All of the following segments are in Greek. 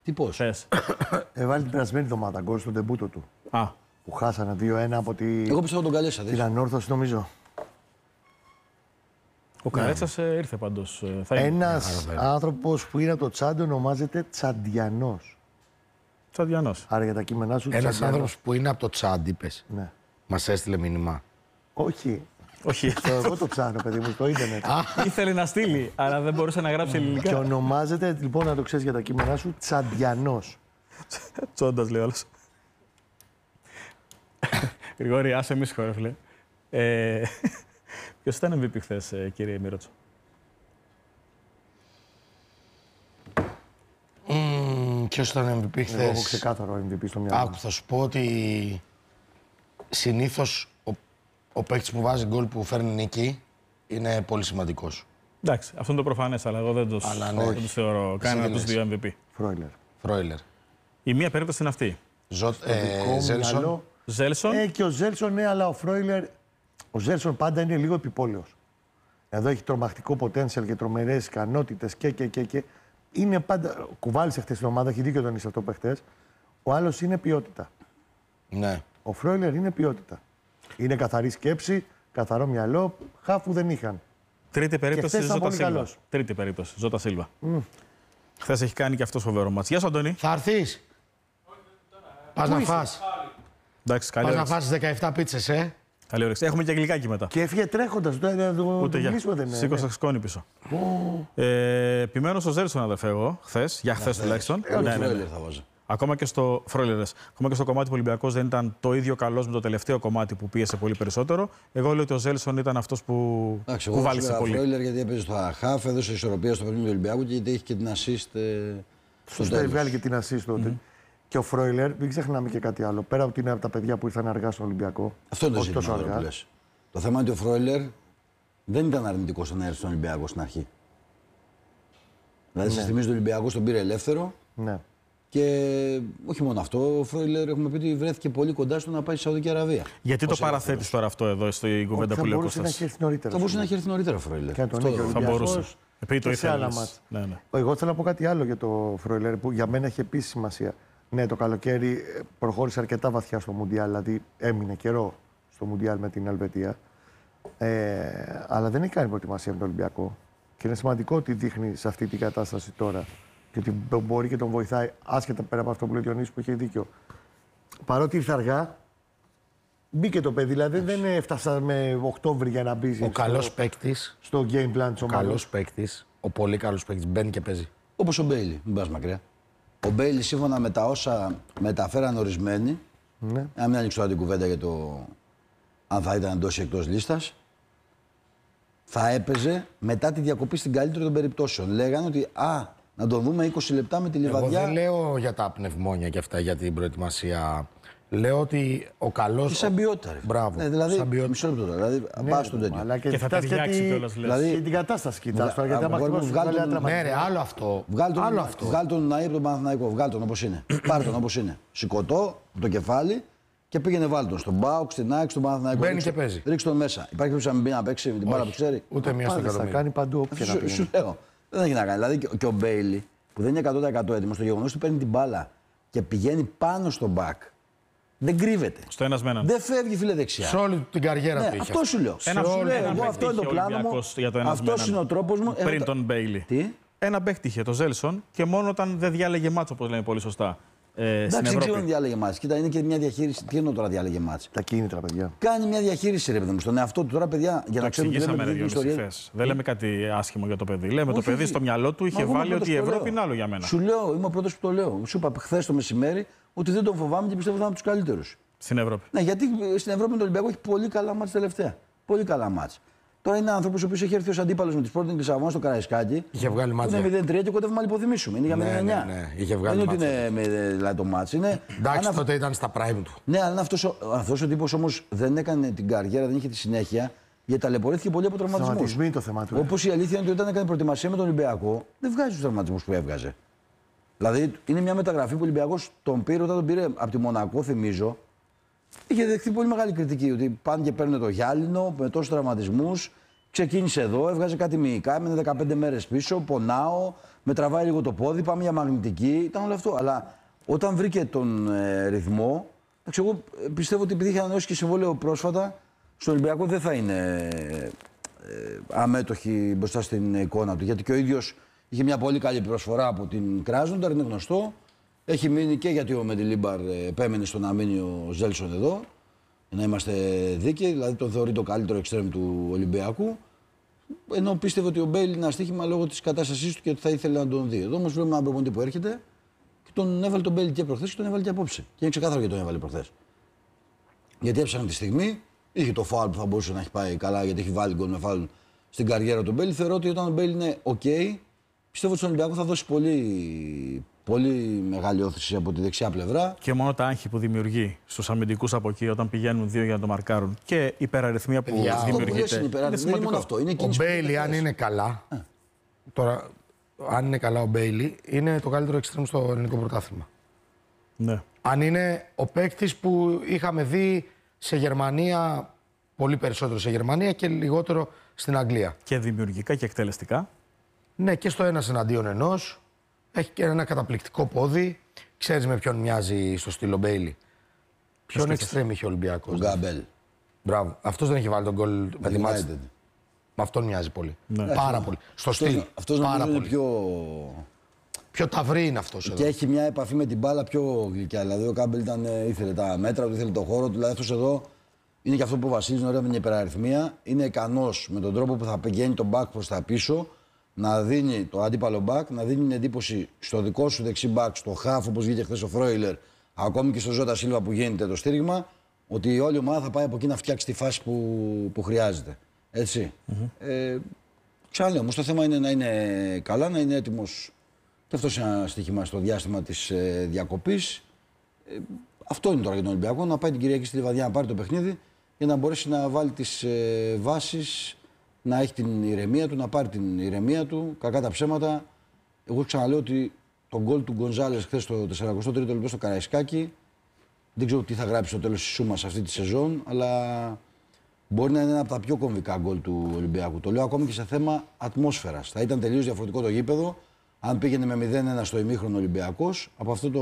Τι πώς. Έβαλε την περασμένη εβδομάδα γκολ στον τεμπούτο του. Α. Που χάσανε 2-1 από Εγώ πιστεύω τον καλέσατε. την Ανόρθωση, νομίζω. Ο Καρέτσας ήρθε πάντως. Ένας άνθρωπος που είναι από το Τσάντο ονομάζεται Τσαντιανός. Τσαντιανός. Άρα για τα κείμενά σου. Ένας άνθρωπος που είναι από το Τσάντ, είπες. Ναι. Μας έστειλε μήνυμα. Όχι. Όχι. Εγώ το ψάχνω, παιδί μου, στο ίντερνετ. Ήθελε να στείλει, αλλά δεν μπορούσε να γράψει Και ελληνικά. ονομάζεται, λοιπόν, να το ξέρεις για τα κείμενά σου, Τσαντιανός. Τσόντας, λέει όλος. Γρηγόρη, άσε μη συγχωρέ, φίλε. Ποιος ήταν MVP χθες, κύριε Μύροτσο? Ποιος ήταν MVP χθες? Εγώ έχω ξεκάθαρο MVP στο μυαλό μου. Άκου, θα σου πω ότι συνήθως ο παίκτης που βάζει γκολ που φέρνει νίκη είναι πολύ σημαντικός. Αυτό είναι το προφανές, αλλά εγώ δεν τους θεωρώ κανένα από τους δύο MVP. Φρόιλερ. Η μία περίπτωση είναι αυτή. Ζέλσον. Ζέλσον. Και ο Ζέλσον, ναι, αλλά ο Φρόιλερ. Ο Ζέλσον πάντα είναι λίγο επιπόλαιος. Εδώ έχει τρομακτικό potential και τρομερές ικανότητες και. Είναι πάντα. Κουβάλισε χθες την ομάδα, έχει δίκιο τον αυτό που χθες. Ο άλλος είναι ποιότητα. Ναι. Ο Φρόιλερ είναι ποιότητα. Είναι καθαρή σκέψη, καθαρό μυαλό, χάφου δεν είχαν. Τρίτη περίπτωση Ζώτα Σίλβα. καλός. Τρίτη περίπτωση Ζώτα Σίλβα. Χθες έχει κάνει και αυτός φοβερό μάτς. Γεια σου, Αντώνη. Θα έρθεις. Πας να φας. Εντάξει, καλή Πας να όρεξη. φας 17 πίτσες, Καλή όρεξη. Έχουμε και αγγλικάκι μετά. Και έφυγε τρέχοντας. Ούτε για. δεν είναι. Σήκωσα σκόνη πίσω. Επιμένω στο Ζέλσον, αδερφέ, εγώ, χθες, για χθες τουλάχιστον. Ναι. Θα βάζω. Ακόμα και στο Φρόιλερες. Ακόμα και στο κομμάτι που ο Ολυμπιακός δεν ήταν το ίδιο καλός με το τελευταίο κομμάτι που πίεσε πολύ περισσότερο. Εγώ λέω ότι ο Ζέλσον ήταν αυτός που κουβάλισε πολύ. Ο Φρόιλερ γιατί έπαιζε στο χαφ, έδωσε ισορροπία στο παιχνίδι του Ολυμπιακού και γιατί έχει και την assist. Σωστά, έχει βγάλει και την assist τότε. Και ο Φρόιλερ, μην ξεχνάμε και κάτι άλλο. Πέρα από ότι είναι από τα παιδιά που ήρθαν αργά στον Ολυμπιακό. Αυτό είναι το όχι τόσο ζήτημα αργά. που λες. Το θέμα είναι ότι ο Φρόιλερ δεν ήταν αρνητικός να έρθει στον Ολυμπιακό στην αρχή. Δηλαδή, στη στιγμή του Ολυμπιακού τον πήρε ελεύθερο. Ναι. Και όχι μόνο αυτό, ο Φρόιλερ έχουμε πει ότι βρέθηκε πολύ κοντά στο να πάει στη Σαουδική Αραβία. Γιατί το παραθέτεις τώρα αυτό εδώ στην κουβέντα που λέει ο Θα μπορούσε να Κώστας? έχει έρθει νωρίτερα. Θα μπορούσε να έχει έρθει νωρίτερα ο Φρόιλερ. Και να τον έχει ο Θα μπορούσε. Ολυμπιακός Επειδή το και σε άλλα ήθελες. μάτς. Ναι. Εγώ θέλω να πω κάτι άλλο για το Φρόιλερ που για μένα έχει επίσης σημασία. Ναι, το καλοκαίρι προχώρησε αρκετά βαθιά στο Μουντιάλ, δηλαδή έμεινε καιρό στο Μουντιάλ με την Ελβετία. Αλλά δεν έχει κάνει προετοιμασία με τον Ολυμπιακό. Και είναι σημαντικό ότι δείχνει σε αυτή την κατάσταση τώρα. Και ότι μπορεί και τον βοηθάει, άσχετα πέρα από αυτό που λέει ο Διονύσης που είχε δίκιο. Παρότι ήρθε αργά, μπήκε το παιδί. Δηλαδή δεν έφτασα με Οκτώβρη για να μπει Ο καλός παίκτης, στο game plan της ομάδας. ο πολύ καλός παίκτης μπαίνει και παίζει. Όπως ο Μπέιλι, μην πας μακριά. Ο Μπέιλι, σύμφωνα με τα όσα μεταφέραν ορισμένοι, Ναι. να μην ανοίξω τώρα την κουβέντα για το αν θα ήταν εντός ή εκτός λίστας, θα έπαιζε μετά τη διακοπή στην καλύτερη των περιπτώσεων. Λέγανε ότι να τον δούμε 20 λεπτά με τη Λιβαδιά. Εγώ δεν λέω για τα πνευμόνια και αυτά για την προετοιμασία. Λέω ότι ο καλός. Και σαν ποιότητα. Μπράβο. Δηλαδή, σαν ποιότητα. μισό λεπτό τώρα. Δηλαδή, πας στον τέτοιο. Αλλά Και θα κοιτάς ταιριάξει κιόλας, λες. Δηλαδή, και την κατάσταση κοιτάς τώρα, γιατί άμα αγόρι μου, χτυπάς βγάλ' βγάλει τον- ένα τραυματισμό. Ναι, ρε, άλλο αυτό. Βγάλ' τον Ναΐ από τον Παναθηναϊκό. Βγάλ' τον όπως είναι. Πάρ' τον όπως είναι. Σηκωτό, το κεφάλι και πήγαινε βάλ' τον. Στον Μπάουκ, στην ΑΕΚ, στον Παναθηναϊκό. Μπαίνει Ρίξε- και παίζει. Ρίξε τον μέσα. Υπάρχει περίπτωση να μην μπει να παίξει με την μπάλα που ξέρει. Ούτε μία στο Πάλι θα εκατομμύριο. κάνει παντού όπου και να Σου πήγαινε. λέω. Δεν έχει να κάνει. Δηλαδή και ο Μπέιλι που δεν είναι 100% έτοιμο, το γεγονός ότι παίρνει την μπάλα και πηγαίνει πάνω στο μπακ. Δεν κρύβεται. Στο ένας με έναν. Δεν φεύγει φίλε δεξιά. Σε όλη την καριέρα Ναι, του είχε. αυτό σου λέω. Ένα Σου λέω, ένα εγώ παίκτη αυτό είναι το είχε ο πλάνο μου. Ολυμπιακός για το ένας με Αυτό έναν. είναι ο τρόπος μου. Πριν τον Μπέιλι. Τι. Ένα παίκτη είχε, το Ζέλσον, και μόνο όταν δεν διάλεγε μάτσο, όπως λένε πολύ σωστά. Στην Εντάξει, δεν ξέρω αν Ευρώπη. διάλεγε μάτς. Κοίτα, είναι και μια διαχείριση. Τι εννοώ τώρα διάλεγε μάτς. Τα κίνητρα, παιδιά. Κάνει μια διαχείριση, ρε παιδί μου, στον εαυτό του. Τώρα, παιδιά, για Το να ξέρουμε τι εξηγήσαμε, λέμε ρε την Διονύση, ιστορία. χθες. Δεν λέμε κάτι άσχημο για το παιδί. Λέμε το Όχι, παιδί όχι. στο μυαλό του Μα είχε εγώ είμαι βάλει ο ότι η πρώτος που το Ευρώπη λέω. είναι άλλο για μένα. Σου λέω, είμαι ο πρώτος που το λέω. Σου είπα χθε το μεσημέρι ότι δεν τον φοβάμαι και πιστεύω ότι θα είναι από τους καλύτερους. Στην Ευρώπη. Ναι, γιατί στην Ευρώπη με τον Ολυμπιακό έχει πολύ καλά μάτς τελευταία. Πολύ καλά μάτς. Τώρα είναι άνθρωπο ο οποίο έχει έρθει ω αντίπαλο με τη Sporting Λισαβόνα στο Καραϊσκάκι. Είχε βγάλει μάτς. Είναι 0-3 και κοντεύουμε να υποθυμίσουμε. Είναι για 0-9. Ναι, είχε βγάλει Δεν είναι ότι μάτς. είναι δηλαδή, το μάτς. Είναι... Εντάξει, αν τότε ήταν στα prime του. Ναι, αλλά αυτός ο τύπος όμως δεν έκανε την καριέρα, δεν είχε τη συνέχεια, γιατί ταλαιπωρήθηκε πολύ από τραυματισμούς. Τραυματισμοί είναι το θέμα του. Όπως η αλήθεια είναι ότι όταν έκανε προετοιμασία με τον Ολυμπιακό, δεν βγάζει τους τραυματισμούς που έβγαζε. Δηλαδή είναι μια μεταγραφή που ο Ολυμπιακός τον πήρε, όταν τον πήρε από τη Μονακό, θυμίζω, είχε δεχτεί πολύ μεγάλη κριτική. Ότι πάνε και παίρνουν το γυάλινο με τόσους τραυματισμούς Ξεκίνησε εδώ, έβγαζε κάτι μυϊκά, έμενε 15 μέρες πίσω, πονάω, με τραβάει λίγο το πόδι, πάμε για μαγνητική, ήταν όλο αυτό. Αλλά όταν βρήκε τον ρυθμό, εγώ πιστεύω ότι επειδή είχε ανανεώσει και συμβόλαιο πρόσφατα, στον Ολυμπιακό δεν θα είναι αμέτωχοι μπροστά στην εικόνα του. Γιατί και ο ίδιος είχε μια πολύ καλή προσφορά από την Κράσνονταρ, είναι γνωστό. Έχει μείνει και γιατί ο Μεντιλίμπαρ επέμενε στο να μείνει ο Ζέλσον εδώ. Να είμαστε δίκαιοι, δηλαδή τον θεωρεί το καλύτερο εξτρέμ του Ολυμπιακού. Ενώ πίστευε ότι ο Μπέιλ είναι ένα στοίχημα λόγω της κατάστασής του και ότι θα ήθελε να τον δει. Εδώ όμως βλέπουμε έναν προπονητή που έρχεται και τον έβαλε τον Μπέιλ και προχθές και τον έβαλε και απόψε. Και είναι ξεκάθαρο γιατί τον έβαλε προχθές. Γιατί έψαχνε τη στιγμή, είχε το φάουλ που θα μπορούσε να έχει πάει καλά γιατί έχει βάλει γκολ με φάουλ στην καριέρα του Μπέιλ. Θεωρώ ότι όταν ο Μπέιλ είναι OK, πιστεύω ότι στον Ολυμπιακό θα δώσει πολύ μεγάλη όθηση από τη δεξιά πλευρά. Και μόνο τα άγχη που δημιουργεί στους αμυντικούς από εκεί όταν πηγαίνουν δύο για να το μαρκάρουν και η υπεραριθμία που δημιουργείται. Είναι μόνο αυτό. Είναι ο Μπέιλι, αν είναι καλά. Τώρα, αν είναι καλά ο Μπέιλι, είναι το καλύτερο εξτρέμ στο ελληνικό πρωτάθλημα. Ναι. Αν είναι ο παίκτης που είχαμε δει σε Γερμανία, πολύ περισσότερο σε Γερμανία και λιγότερο στην Αγγλία. Και δημιουργικά και εκτελεστικά. Ναι, και στο ένας εναντίον ενός. Έχει και ένα καταπληκτικό πόδι. Ξέρεις με ποιον μοιάζει στο στυλ ο Μπέιλι. Ποιον εξτρέμ είχε ο Ολυμπιακός. Ο Γκάμπελ. Μπράβο. Αυτός δεν έχει βάλει τον γκολ με τη μάτια. Με αυτόν μοιάζει πολύ. Ναι. Πάρα πολύ. Στο στυλ. Αυτός πάρα είναι πολύ. πιο ταυρί είναι αυτός εδώ. Και έχει μια επαφή με την μπάλα πιο γλυκιά. Δηλαδή ο Κάμπελ ήθελε τα μέτρα του, ήθελε το χώρο του. Δηλαδή αυτός εδώ είναι και αυτό που ο Βασίλης είναι ωραία με την υπεραριθμία. Είναι ικανός με τον τρόπο που θα πηγαίνει τον back προς τα πίσω να δίνει το αντίπαλο back, να δίνει την εντύπωση στο δικό σου δεξί back, στο half όπως βγήκε χθες ο Φρόιλερ, ακόμη και στο Ζώτα Σίλβα που γίνεται το στήριγμα, ότι όλη η ομάδα θα πάει από εκεί να φτιάξει τη φάση που χρειάζεται. Έτσι. Ξαναλέω, όμως το θέμα είναι να είναι καλά, να είναι έτοιμος. Και αυτό είναι ένα στοίχημα στο διάστημα της διακοπής. Αυτό είναι τώρα για τον Ολυμπιακό, να πάει την Κυριακή στη Λιβαδιά να πάρει το παιχνίδι για να μπορέσει να βάλει τις βάσεις, να έχει την ηρεμία του, να πάρει την ηρεμία του. Κακά τα ψέματα. Εγώ ξαναλέω ότι το γκολ του Γκονζάλες χθες στο 43ο λεπτό στο Καραϊσκάκι, δεν ξέρω τι θα γράψει στο τέλος της Σούμας αυτή τη σεζόν, αλλά μπορεί να είναι ένα από τα πιο κομβικά γκολ του Ολυμπιακού. Το λέω ακόμη και σε θέμα ατμόσφαιρας. Θα ήταν τελείως διαφορετικό το γήπεδο αν πήγαινε με 0-1 στο ημίχρονο Ολυμπιακός από αυτό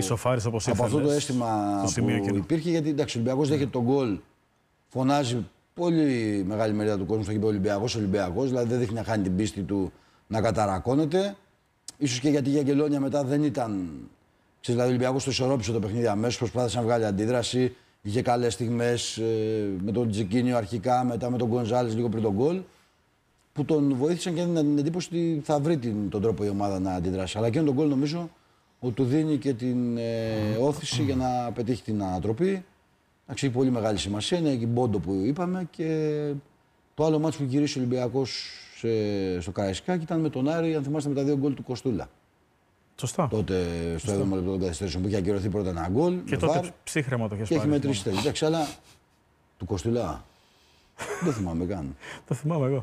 το αίσθημα που υπήρχε. Γιατί εντάξει, ο Ολυμπιακός δέχεται τον γκολ, φωνάζει πολύ μεγάλη μερίδα του κόσμου στο γήπεδο Ολυμπιακός, δηλαδή δεν δείχνει να χάνει την πίστη του, να καταρακώνεται. Ίσως και γιατί η Αγγελόνια μετά δεν ήταν. Ξέρεις, δηλαδή ο Ολυμπιακός το ισορρόπησε το παιχνίδι αμέσως, προσπάθησε να βγάλει αντίδραση. Είχε καλές στιγμές με τον Τζικίνιο αρχικά, μετά με τον Γκονζάλες λίγο πριν τον γκολ, που τον βοήθησαν και έδιναν την εντύπωση ότι θα βρει τον τρόπο η ομάδα να αντιδράσει. Αλλά και τον γκολ νομίζω ότι του δίνει και την όθηση για να πετύχει την ανατροπή. Έχει πολύ μεγάλη σημασία, είναι η Μπόντο που είπαμε και το άλλο μάτσο που γυρίσει ο Ολυμπιακός στο Καραϊσκάκι ήταν με τον Άρη, αν θυμάστε, με τα 2 γκολ του Κοστούλα. Σωστά. Τότε στο 7ο λεπτό των καθυστερήσεων που είχε ακυρωθεί πρώτα ένα γκολ. Και τότε ψύχρεμα το είχε πάρει. Και έχει μετρήσει τέλει. Εντάξει, αλλά του Κοστούλα δεν θυμάμαι καν. Το θυμάμαι εγώ.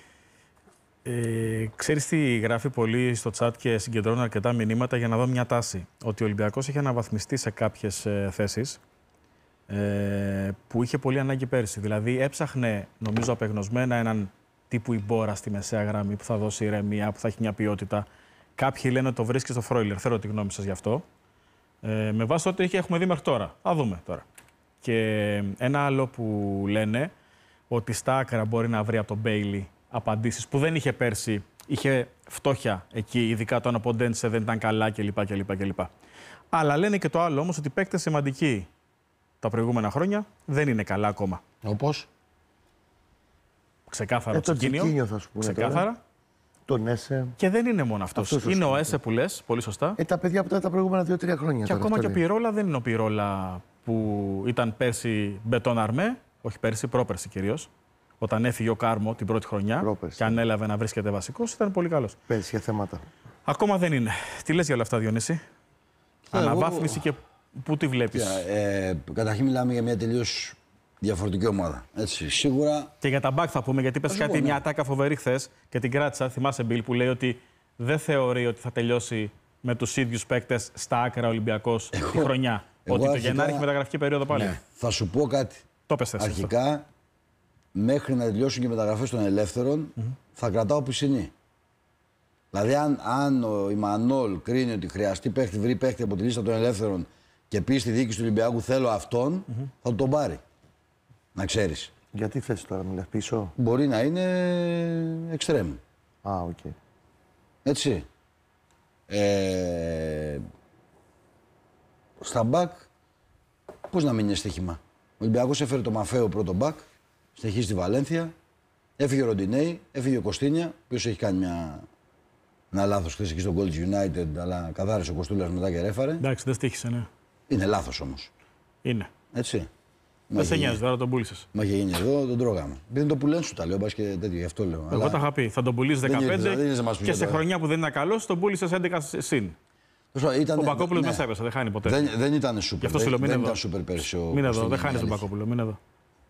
Ξέρεις τι γράφει πολύ στο chat και συγκεντρώνω αρκετά μηνύματα για να δω μια τάση. Ότι ο Ολυμπιακός έχει αναβαθμιστεί σε κάποιες θέσεις που είχε πολύ ανάγκη πέρσι. Δηλαδή έψαχνε, νομίζω απεγνωσμένα, έναν τύπου Ιμπόρα στη μεσαία γραμμή που θα δώσει ηρεμία, που θα έχει μια ποιότητα. Κάποιοι λένε ότι το βρίσκει στο Φρόιλερ. Θέλω τη γνώμη σας γι' αυτό. Με βάση ό,τι έχουμε δει μέχρι τώρα. Θα δούμε τώρα. Και ένα άλλο που λένε ότι στα άκρα μπορεί να βρει από τον Μπέιλι απαντήσεις που δεν είχε πέρσι. Είχε φτώχεια εκεί, ειδικά το Αναποντένσε δεν ήταν καλά κλπ. Αλλά λένε και το άλλο όμως ότι παίκτες σημαντικοί τα προηγούμενα χρόνια δεν είναι καλά ακόμα. Όπως? Ξεκάθαρα το Τζικίνιο θα σου πούνε. Ξεκάθαρα. Τώρα. Τον Έσε. Και δεν είναι μόνο αυτός. Είναι ο Έσε που λες, πολύ σωστά. Τα παιδιά που ήταν τα προηγούμενα 2-3 χρόνια. Και ακόμα και ο Πιρόλα δεν είναι ο Πιρόλα που ήταν πέρσι μπετόν αρμέ, όχι πέρσι, πρόπερσι κυρίως. Όταν έφυγε ο Κάρμο την πρώτη χρονιά πρόπερσι, και ανέλαβε να βρίσκεται βασικός, ήταν πολύ καλός. Πέρσι για θέματα. Ακόμα δεν είναι. Τι λες για όλα αυτά, Διονύση? Αναβάθμιση και πού τη βλέπεις? Καταρχήν μιλάμε για μια τελείως διαφορετική ομάδα. Έτσι, σίγουρα. Και για τα μπακ θα πούμε, γιατί πες κάτι, μια ατάκα φοβερή χθες και την κράτησα. Θυμάσαι, Μπιλ, που λέει ότι δεν θεωρεί ότι θα τελειώσει με τους ίδιους παίκτες στα άκρα Ολυμπιακός τη χρονιά. Ότι το Γενάρη έχει μεταγραφική περίοδο πάλι. Ναι. Θα σου πω κάτι. Το πες εσύ. Αρχικά, μέχρι να τελειώσουν και οι μεταγραφές των ελεύθερων, θα κρατάω πισινή. Δηλαδή, αν ο Ιμανόλ κρίνει ότι χρειαστεί παίχτη, βρει παίχτη από τη λίστα των ελεύθερων και πει στη διοίκηση του Ολυμπιακού θέλω αυτόν, θα τον πάρει. Να ξέρεις. Γιατί θες τώρα, μιλάς πίσω. Μπορεί να είναι εξτρέμ. Α, οκ. Έτσι. Στα μπακ, πώς να μην είναι στοίχημα. Ο Ολυμπιακός έφερε το Μαφέο πρώτο μπακ, συνεχίζει στη Βαλένθια, έφυγε ο Ροντινέη, έφυγε ο Κωστίνια, ο οποίος έχει κάνει ένα λάθος χθες εκεί στο Gold United, αλλά καθάρισε ο Κωστούλας μετά και ρέφαρε. Εντάξει, δεν στοίχησε, ναι. Είναι λάθος όμως. Είναι. Έτσι. Δεν σε νοιάζει, τώρα τον πούλησες. Μα είχε γίνει εδώ, τον τρώγαμε. Επειδή το πουλέν σου τα λέω, μπας και τέτοιο, γι' αυτό λέω. Εγώ τα είχα πει. Θα τον πουλήσει 15 δεν ήρθε να μας πει και σε τώρα. χρονιά που δεν ήταν καλό, τον πούλησε 11 συν. Ο Μπακόπουλος μέσα έπεσε, δεν χάνει ποτέ. Δεν ήταν σούπερ. Γι' αυτό σου λέω, μην δεν εδώ. ήταν σούπερ πέρσι. Μην εδώ, δεν χάνει τον Μπακόπουλο. Μην εδώ.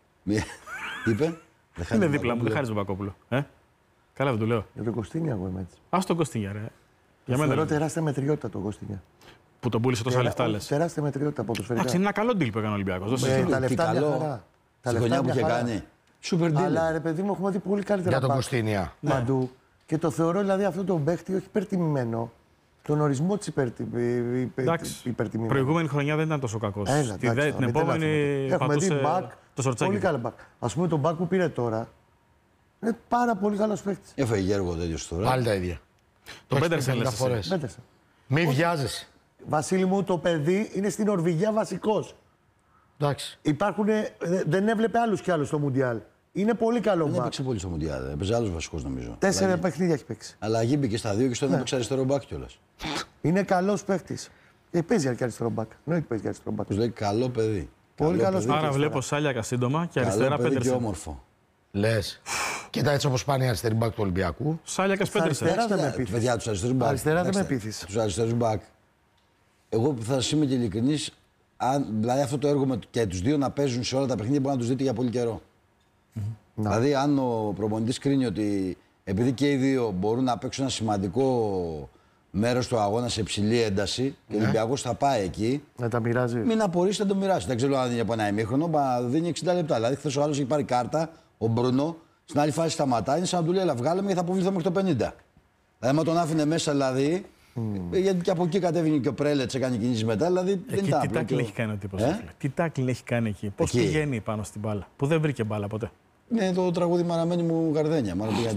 Είπε. Είναι δίπλα μου, δεν χάνει τον Μπακόπουλο. Καλά, δεν του λέω. Για τον Κωστίνια εγώ είμαι έτσι. Α τον Κωστίνια, ρε. Για Θεωρώ μένα. τεράστια μετριότητα τον Κωστίνια. Που τον πούλησε τόσα λεφτά, λε. Τεράστια μετριότητα από το σφαιρικά. Εντάξει, είναι ένα καλό deal που έκανε ο Ολυμπιακός. Τα λεφτά μια χαρά. Στη χρονιά που είχε κάνει. Σούπερ deal. Αλλά ρε παιδί μου, έχουμε δει πολύ καλύτερα. Για τον back Κωστίνια. Παντού. Και το θεωρώ δηλαδή αυτό τον παίχτη όχι υπερτιμημένο. Τον ορισμό τη υπερτιμημένη. Προηγούμενη χρονιά δεν ήταν τόσο κακό. Την επόμενη πατούσε το σορτσάκι. Πολύ καλό back. Ας πούμε τον back που πήρε τώρα είναι πάρα πολύ καλός παίχτης. Έφαγε Γιώργο τέτοιο τώρα. Πάλι τα ίδια. Τον έχεις Πέντερσεν πει λες 50 φορές. εσύ. Πέτρεσε. Μη βιάζεσαι. Βασίλη μου, το παιδί είναι στην Νορβηγία βασικός. Εντάξει. Δεν έβλεπε άλλους κι άλλους στο Μουντιάλ. Είναι πολύ καλό Δεν back. έπαιξε πολύ στο Μουντιάλ. Έπαιζε άλλο βασικό νομίζω. 4 παιχνίδια έχει παίξει. Αλλά μπήκε στα 2 και στο ένα έπαιξε αριστερό μπακ κιόλας. Είναι καλός παίχτης. Παίζει και αριστερό back. Εννοείται παίζει και αριστερό back. Του λέει καλό παιδί. Πολύ καλός παιδί. Άρα βλέπω Σάλιακα σύντομα και αριστερά Καλό παιδί και Πέντερσεν. όμορφο. Λες. Κοίτα έτσι όπως πάνε οι αριστεροί μπακ του Ολυμπιακού. Σάλιακα Στα Πέντερσεν. αριστερά δεν με πείθει. Παιδιά, του αριστερού μπακ. Αριστερά δεν με πείθεις. Του αριστερού μπακ. Εγώ θα σα είμαι και ειλικρινής, δηλαδή αυτό το έργο και του δύο να παίζουν σε όλα τα παιχνίδια μπορεί να του δείτε για πολύ καιρό. Δηλαδή, αν ο προπονητής κρίνει ότι επειδή και οι δύο μπορούν να παίξουν ένα σημαντικό μέρος του αγώνα σε υψηλή ένταση και ο Ολυμπιακός θα πάει εκεί, Να τα μοιράζει. μην απορρίσει να το μοιράσει. Δεν ξέρω αν δίνει από ένα ημίχρονο, δίνει 60 λεπτά. Δηλαδή, χθες ο άλλος έχει πάρει κάρτα, ο Μπρούνο, στην άλλη φάση σταματάει, είναι σαν να του λέει: Ελά, βγάλε με και θα αποβληθώ μέχρι το 50. Δηλαδή, άμα τον άφηνε μέσα, δηλαδή. Γιατί και από εκεί κατέβηκε και ο Πρέλετς έκανε κινήσεις μετά. Δηλαδή, δεν Εκεί ήταν τι απλό. τάκλιν έχει κάνει ο τύπος. Τι τάκλιν έχει κάνει εκεί. Πώς Εκεί. πηγαίνει πάνω στην μπάλα. Που δεν βρήκε μπάλα ποτέ. Ναι, το τραγούδι Μαραμένη μου Γαρδένια. Μάλλον πήγα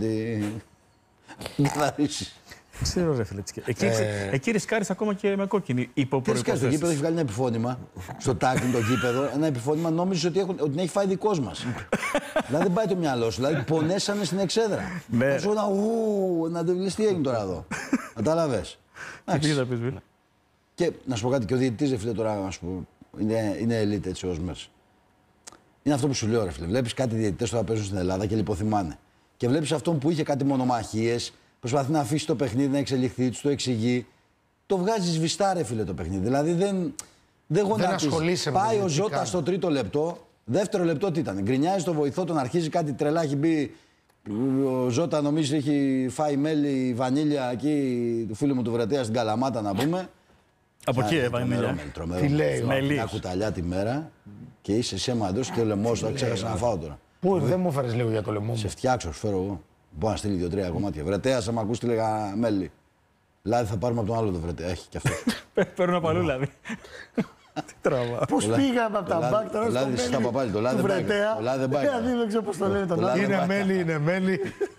να καθαρίσει. Δεν ξέρω, ρε φίλε. Εκεί ρισκάρεις ακόμα και με κόκκινη. Υπό Τι στο γήπεδο έχει βγάλει ένα επιφώνημα. Στο τάκλιν το γήπεδο, ένα επιφώνημα νόμιζε ότι την έχει φάει δικός μας. Δηλαδή δεν πάει το μυαλό σου. Δηλαδή πονέσανε στην εξέδρα. Ναι. Σου να το λες τι έγινε τώρα εδώ. Κατάλαβες. Τι θα πεις, Βίλ. Και να σου πω κάτι, και ο διαιτητής, ρε φίλε, τώρα να σου πω, είναι ελίτ έτσι ως μέσα. Είναι αυτό που σου λέω, ρε φίλε. Βλέπεις κάτι διαιτητές τώρα παίζουν στην Ελλάδα και λιποθυμάνε. Και βλέπεις αυτόν που είχε κάτι μονομαχίες, προσπαθεί να αφήσει το παιχνίδι να εξελιχθεί, του το εξηγεί. Το βγάζει σβηστά, ρε φίλε, το παιχνίδι. Δηλαδή δεν γονατίζει. ασχολείσαι με Πάει το ο τι Ζώτα κάνει. στο τρίτο λεπτό. Δεύτερο λεπτό τι ήταν. Γκρινιάζει το βοηθό, τον αρχίζει κάτι τρελά. Έχει μπει. Ο Ζώτα νομίζω έχει φάει μέλι, βανίλια εκεί του φίλου μου του Βρετέα στην Καλαμάτα να πούμε. Από εκεί έβαλε. Τι λέει, Μια κουταλιά τη μέρα και είσαι σε μαντός και ο λαιμός τώρα ξέχασα να φάω τώρα. Πού δεν μου έφερες λίγο για το λαιμό Σε μου. φτιάξω, σου φέρω εγώ. Μπορώ να στείλει 2-3 κομμάτια. Βρετέας, άμα ακούς, τι λέγα μέλι. Λάδι θα πάρουμε από τον άλλο το Βρετέα. Έχει κι αυτό. Παίρνω από αλλού, δηλαδή. Τι τραβά. Πώς πήγαμε από τα μπακ τώρα στο λάδι στα μέλι παπάλι, το λάδι του δεν πάει. Βρετέα. Το λάδι δεν πάει. Δηλαδή δεν ξέρω πώς το λένε τον Το λάδι άλλο. δεν πάει. Είναι μέλι.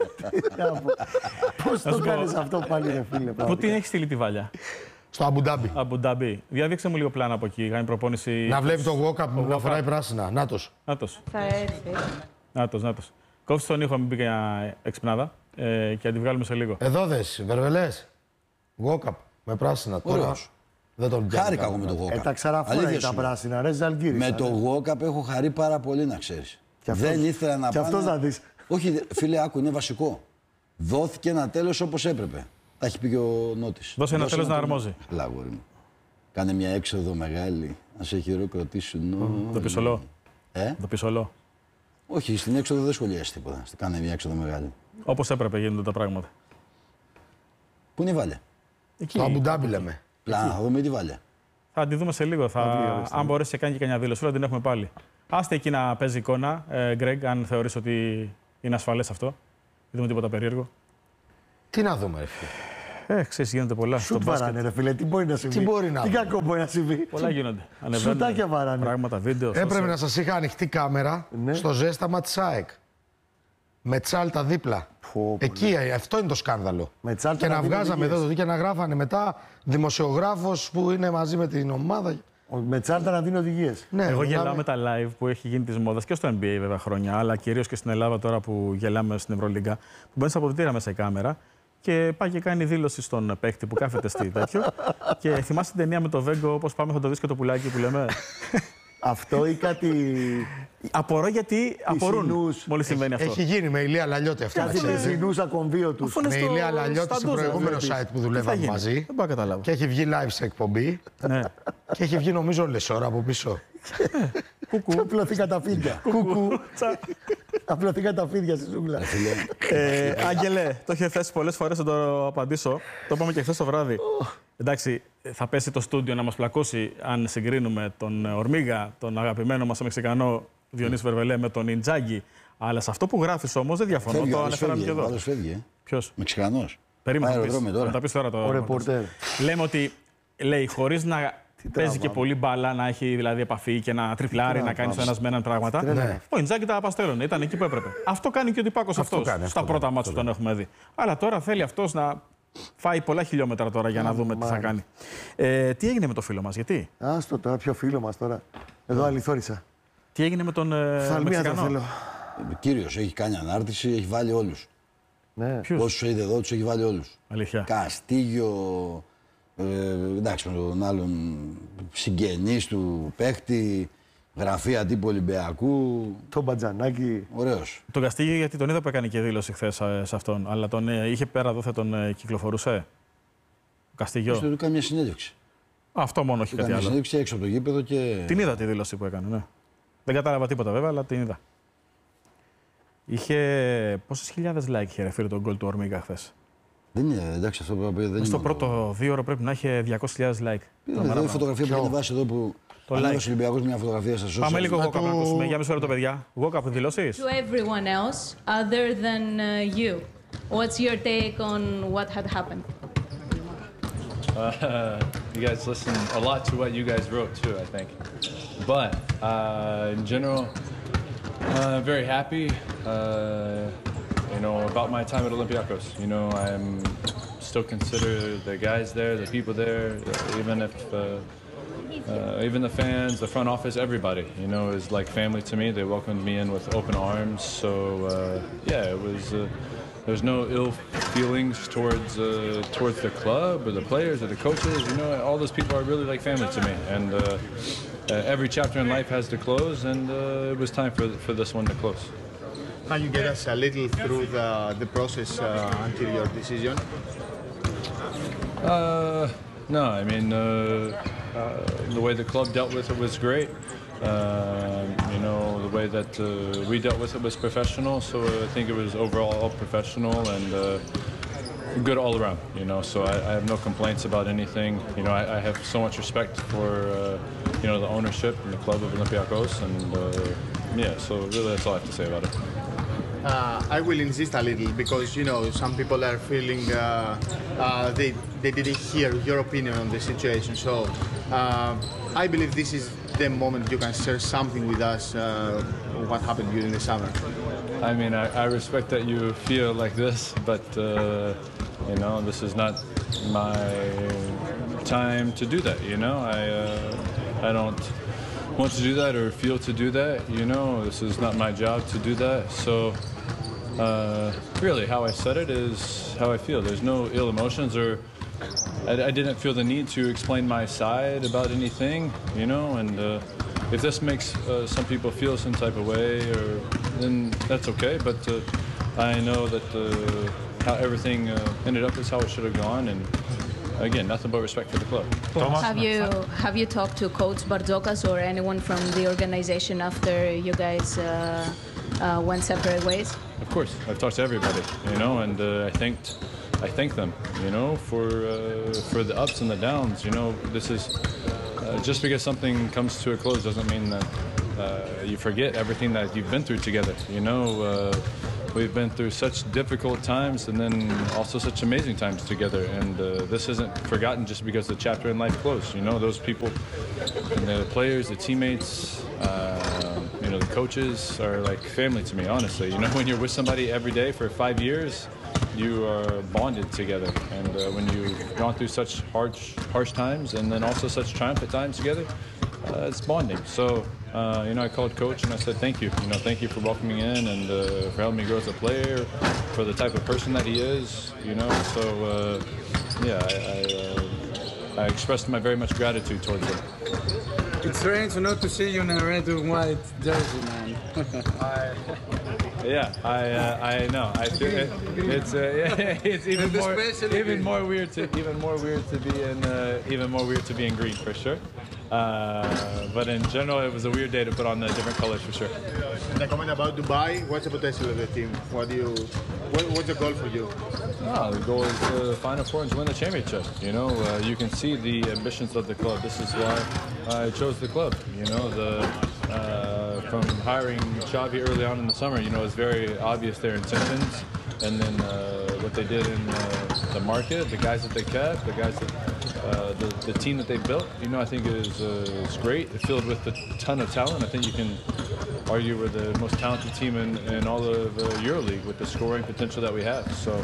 Πώς το κάνεις αυτό πάλι, ρε φίλε. Πού πραγματικά. την έχει στείλει τη Βάλια. Στο Αμπουντάμπι. Αμπουντάμπι. Διαδείξε μου λίγο πλάνα από εκεί. Κάνει προπόνηση. Να βλέπει το walk-up που να φοράει πράσινα. Νάτος. Νάτος. Θα έρθει. Νάτος. Κόψε τον ήχο, μην πει για εξυπνάδα και θα τη βγάλουμε σε λίγο. Εδώ δες, βερβελές. Walk-up με πράσινα. Τώρα Ωραίος. δεν τον πιάνει. Χάρηκα εγώ με το Τα Γόκα. ξαραφούρα τα πράσινα, ρε Ζαλγκύρης. Με το Γόκαπ έχω χαρεί πάρα πολύ, να ξέρεις. Δεν ήθελα να Και πάω. αυτός να δεις. Όχι, φίλε, άκου, είναι βασικό. Δόθηκε ένα τέλος όπως έπρεπε. Τα έχει πει και ο Νότης. Δώσε ένα τέλος να αρμόζει. Έλα, αγόρι μου. Κάνε μια έξοδο μεγάλη, να σε χειροκροτήσουν. Το πισωλό. Το πισωλό. Όχι, στην έξοδο δεν σχολιάζει τίποτα. Κάνε μια έξοδο μεγάλη. Όπως έπρεπε γίνονται τα πράγματα. Πού είναι η Βάλια? Εκεί. Το Αμπουντάμπι λέμε. Πλάνα, θα δούμε τη Βάλια. Θα τη δούμε σε λίγο. Αν μπορέσει να κάνει και κανένα δήλωση, την έχουμε πάλι. Άστε εκεί να παίζει εικόνα, Γκρέγκ, αν θεωρείς ότι είναι ασφαλές αυτό. Δεν δούμε τίποτα περίεργο. Τι να δούμε, ρε. Ξέρεις, γίνονται πολλά. Σουτ βαράνε, ρε φίλε. Τι μπορεί να συμβεί. Τι κακό μπορεί να συμβεί. Πολλά γίνονται. Σουτάκια βαράνε. Πράγματα, βίντεο. Έπρεπε να σας είχα ανοιχτή κάμερα στο ζέσταμα της ΑΕΚ. Με Τσάλτα δίπλα. Εκεί, αυτό είναι το σκάνδαλο. Και να βγάζαμε εδώ και να γράφανε μετά δημοσιογράφος που είναι μαζί με την ομάδα. Με Τσάλτα να δίνει οδηγίες. Ναι, εγώ γελάω με τα live που έχει γίνει της μόδας και στο NBA βέβαια χρόνια, αλλά κυρίως και στην Ελλάδα τώρα που γελάμε στην Ευρωλίγκα. Που μπαίνει στα αποδυτήρια μέσα η κάμερα και πάει και κάνει δήλωση στον παίκτη που κάθεται στη τέτοιο. Και θυμάσαι την ταινία με το Βέγκο, όπως πάμε θα το δεις και το πουλάκι που λέμε. Αυτό ή κάτι. Απορώ γιατί απορούν μόλις συμβαίνει αυτό. Έχει γίνει με Ηλία Λαλιώτη αυτό. Κάτι πισινούς ακομβείο τους. Με Ηλία Λαλιώτη στο προηγούμενο site που δουλεύαμε μαζί. Δεν μπορώ να καταλάβω. Και έχει βγει live σε εκπομπή. Και έχει βγει νομίζω όλες ώρα από πίσω. Κουκού. Απλωθήκα τα φίδια. Κουκού. Απλωθήκα τα φίδια στη ζούγκλα. Άγγελε, το είχε θέσει πολλές φορές να το απαντήσω. Το είπαμε και χθες το βράδυ. Εντάξει, θα πέσει το στούντιο να μας πλακώσει αν συγκρίνουμε τον Ορμίγα, τον αγαπημένο μας Μεξικανό Διονύση Βερβελέ με τον Ιντζάγκη. Αλλά σε αυτό που γράφεις όμως δεν διαφωνώ. Φεύγει, το αναφέραμε και εδώ. Άλλος φεύγει. Ποιος? Μεξικανός. Περίμενα να τα πεις τώρα. Ο ρεπορτέρ. Λέμε ότι λέει χωρίς να παίζει και πολύ μπάλα, να έχει δηλαδή επαφή και να τριπλάρει, να κάνει στο ένας με έναν πράγματα. Ο Ιντζάγκη τα απαστέλωνε, ήταν εκεί που έπρεπε. Αυτό κάνει και ο Τυπάκος αυτός στα πρώτα μάτια που τον έχουμε δει. Αλλά τώρα θέλει αυτός να φάει πολλά χιλιόμετρα τώρα για να δούμε τι θα κάνει. Τι έγινε με το φίλο μας, γιατί? Άστο τώρα, ποιο φίλο μας τώρα. Εδώ αληθόρισα. Τι έγινε με τον Μεξικανό? Κύριος, έχει κάνει ανάρτηση, έχει βάλει όλους. Ναι. Όσους είδε εδώ, τους έχει βάλει όλους. Αλήθεια. Καστίγιο, εντάξει, με τον άλλον συγγενής του παίχτη, γραφεία τύπου Ολυμπιακού. Το Μπατζανάκι. Ωραίος. Τον Καστίγιο, γιατί τον είδα που έκανε και δήλωση χθες σε αυτόν, αλλά τον είχε πέρα δόθε, τον κυκλοφορούσε. Ο Καστίγιο. Του κάνει μια συνέντευξη. Αυτό μόνο, όχι κάτι άλλο. Μια συνέντευξη έξω από το γήπεδο και. Την είδα τη δήλωση που έκανε, ναι. Δεν κατάλαβα τίποτα βέβαια, αλλά την είδα. Είχε. Πόσες χιλιάδες like είχε φίλε τον γκολ του Ορμίγα χθες? Δεν είναι, εντάξει, αυτό που δεν είναι. Στο πρώτο 2 ώρο πρέπει να είχε 200.000 like. Είναι η φωτογραφία που έχει βάσει εδώ που. Το ανέβασε ο Ολυμπιακός μια φωτογραφία στα social. Πάμε λίγο Γόκαπ να ακούσουμε. Για μισό λεπτό, παιδιά. Γόκαπ, δηλώσεις. To everyone else other than you, what's your take on what had happened? You guys listen a lot to what you guys wrote too, I think. But in general, very happy. You know, about my time at Olympiacos. You know, I'm still consider the guys there, the people there, even the fans, the front office, everybody. You know, is like family to me. They welcomed me in with open arms. So yeah, it was. There's no ill feelings towards the club or the players or the coaches. You know, all those people are really like family to me. And every chapter in life has to close, and it was time for this one to close. Can you get us a little through the process until your decision? No, I mean, the way the club dealt with it was great. You know, the way that we dealt with it was professional, so I think it was overall all professional and good all around, you know, so I have no complaints about anything. You know, I have so much respect for, you know, the ownership and the club of Olympiacos, and yeah, so really that's all I have to say about it. I will insist a little because, you know, some people are feeling they didn't hear your opinion on the situation. So I believe this is the moment you can share something with us what happened during the summer. I mean, I respect that you feel like this, but, you know, this is not my time to do that, you know? I don't want to do that or feel to do that, you know? This is not my job to do that, so really how I said it is how I feel. There's no ill emotions or I didn't feel the need to explain my side about anything, you know, and if this makes some people feel some type of way, then that's okay, but I know that how everything ended up is how it should have gone, and again, nothing but respect for the club. Have you talked to Coach Barzokas or anyone from the organization after you guys went separate ways? Of course, I've talked to everybody, you know, and I thank them, you know, for the ups and the downs. You know, this is just because something comes to a close doesn't mean that you forget everything that you've been through together. You know, we've been through such difficult times and then also such amazing times together. And this isn't forgotten just because the chapter in life closed. You know, those people, and the players, the teammates, you know, the coaches are like family to me, honestly. You know, when you're with somebody every day for 5 years, you are bonded together. And when you've gone through such harsh times and then also such triumphant times together, it's bonding. So, you know, I called coach and I said, thank you. You know, thank you for welcoming me in and for helping me grow as a player, for the type of person that he is, you know. So, yeah, I expressed my very much gratitude towards him. It's strange not to see you in a red and white jersey, man. Yeah, I know. I feel it's even more weird to be in green for sure. But in general, it was a weird day to put on the different colors for sure. And a comment about Dubai. What's the potential of the team? What's the goal for you? The goal is to Final Four and to win the championship. You know, you can see the ambitions of the club. This is why I chose the club. You know, from hiring Xavi early on in the summer, you know, it's very obvious their intentions. And then what they did in the market, the guys that they kept, the guys that the team that they built, you know, I think is great. It's filled with a ton of talent. I think you can argue we're the most talented team in all of EuroLeague with the scoring potential that we have. So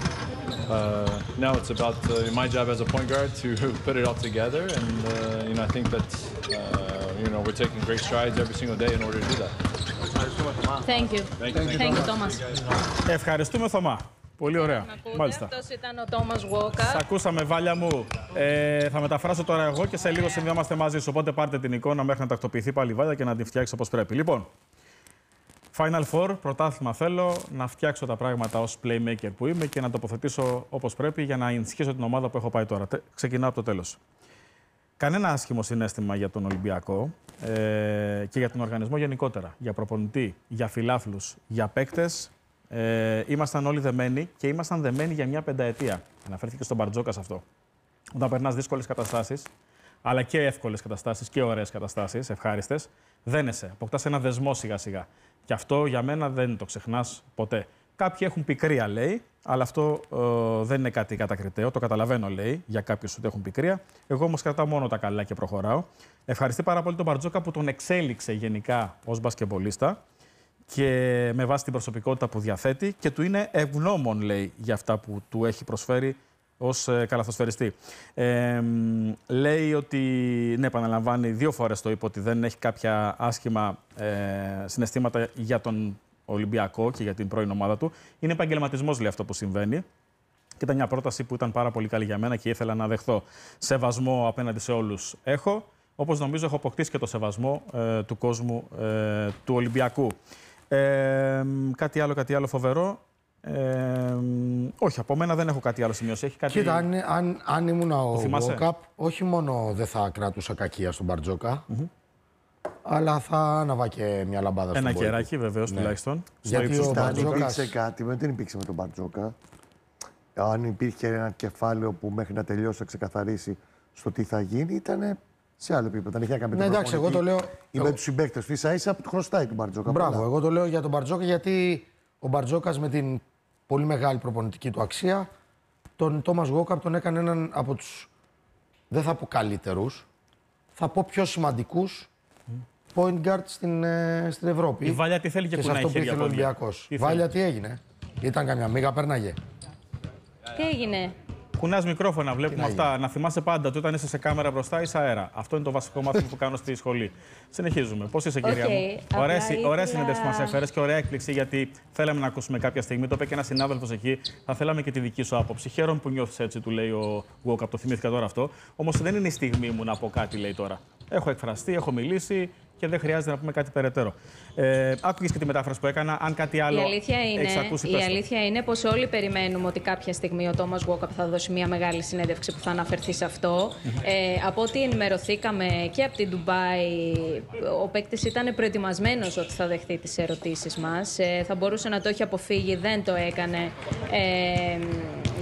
now it's about my job as a point guard to put it all together. And you know, I think that you know, we're taking great strides every single day in order to do that. Thank you. Thank you, Thomas. Ευχαριστούμε, Θωμά. Πολύ ωραία. Μάλιστα. Αυτός ήταν ο Τόμας Γουόκα. Σ' ακούσαμε, Βάλια μου. Θα μεταφράσω τώρα εγώ και σε λίγο συνδυόμαστε μαζί σου. Οπότε πάρτε την εικόνα μέχρι να τακτοποιηθεί πάλι η Βάλια και να την φτιάξει όπως πρέπει. Λοιπόν, Final Four, πρωτάθλημα θέλω να φτιάξω τα πράγματα ως playmaker που είμαι και να τοποθετήσω όπως πρέπει για να ενισχύσω την ομάδα που έχω πάει τώρα. Ξεκινάω από το τέλος. Κανένα άσχημο συναίσθημα για τον Ολυμπιακό και για τον οργανισμό γενικότερα. Για προπονητή, για φιλάθλους, για παίκτες. Ήμασταν όλοι δεμένοι και ήμασταν δεμένοι για μια πενταετία. Αναφέρθηκε στον Μπαρτζόκα σε αυτό. Όταν περνάς δύσκολες καταστάσεις, αλλά και εύκολες καταστάσεις και ωραίες καταστάσεις, ευχάριστες, δένεσαι. Αποκτάς ένα δεσμό σιγά-σιγά. Και αυτό για μένα δεν το ξεχνάς ποτέ. Κάποιοι έχουν πικρία, λέει, αλλά αυτό δεν είναι κάτι κατακριτέο. Το καταλαβαίνω, λέει, για κάποιους ότι έχουν πικρία. Εγώ όμως κρατάω μόνο τα καλά και προχωράω. Ευχαριστεί πάρα πολύ τον Μπαρτζόκα που τον εξέλιξε γενικά ως μπασκετμπολίστα και με βάση την προσωπικότητα που διαθέτει και του είναι ευγνώμων, λέει, για αυτά που του έχει προσφέρει ως καλαθοσφαιριστή. Λέει ότι, ναι, επαναλαμβάνει 2 φορές το είπε ότι δεν έχει κάποια άσχημα συναισθήματα για τον Ολυμπιακό και για την πρώην ομάδα του. Είναι επαγγελματισμός, λέει, αυτό που συμβαίνει. Και ήταν μια πρόταση που ήταν πάρα πολύ καλή για μένα και ήθελα να δεχθώ. Σεβασμό απέναντι σε όλους έχω, όπως νομίζω έχω αποκτήσει και το σεβασμό του κόσμου του Ολυμπιακού. Κάτι άλλο φοβερό. Όχι, από μένα δεν έχω κάτι άλλο σημειώσει. Έχει κάτι... Κοίτα, αν ήμουν ο Walkup, όχι μόνο δεν θα κρατούσα κακία στον Μπαρτζόκα, αλλά θα άναβα και μια λαμπάδα στον Ένα κεράκι, βεβαίως, τουλάχιστον. Γιατί ο Μπαρτζόκας... υπήρξε κάτι, δεν υπήρξε με τον Μπαρτζόκα. Αν υπήρχε ένα κεφάλαιο που μέχρι να τελειώσει θα ξεκαθαρίσει στο τι θα γίνει, ήταν σε άλλο επίπεδο. Δεν είχε να κάνει με τον εντάξει, εγώ το λέω. Ή με τους συμπαίκτες του, ίσα-ίσα που του χρωστάει τον Μπαρτζόκα. Μπράβο, εγώ το λέω για τον Μπαρτζόκα γιατί ο Μπαρτζόκας με την πολύ μεγάλη προπονητική του αξία, τον Τόμας Γουόκαπ τον έκανε έναν από τους, δεν θα πω καλύτερους, θα πω πιο σημαντικούς point guard στην Ευρώπη. Η Βάλια τι θέλει και σε αυτό που ήθελε ο Ολυμπιακός. Η Βάλια τι έγινε, ήταν καμιά μίγα, πέρναγε. Τι έγινε. Κουνάς μικρόφωνα, βλέπουμε αυτά. Να θυμάσαι πάντα ότι όταν είσαι σε κάμερα μπροστά είσαι αέρα. Αυτό είναι το βασικό μάθημα που κάνω στη σχολή. Συνεχίζουμε. Πώς είσαι, κυρία μου? Ωραία συνέντευξη που μας έφερες και ωραία έκπληξη, γιατί θέλαμε να ακούσουμε κάποια στιγμή. Το είπε και ένας συνάδελφος εκεί. Θα θέλαμε και τη δική σου άποψη. Χαίρομαι που νιώθεις έτσι, του λέει ο Walkup. Το θυμήθηκα τώρα αυτό. Όμως δεν είναι η στιγμή μου να πω κάτι, λέει τώρα. Έχω εκφραστεί, έχω μιλήσει και δεν χρειάζεται να πούμε κάτι περαιτέρω. Άκουγες και τη μετάφραση που έκανα. Αν κάτι άλλο η αλήθεια είναι πως όλοι περιμένουμε ότι κάποια στιγμή ο Τόμας Walkup θα δώσει μια μεγάλη συνέντευξη που θα αναφερθεί σε αυτό. Από ό,τι ενημερωθήκαμε και από την Ντουμπάι, ο παίκτης ήταν προετοιμασμένος ότι θα δεχτεί τις ερωτήσεις μας. Θα μπορούσε να το έχει αποφύγει, δεν το έκανε.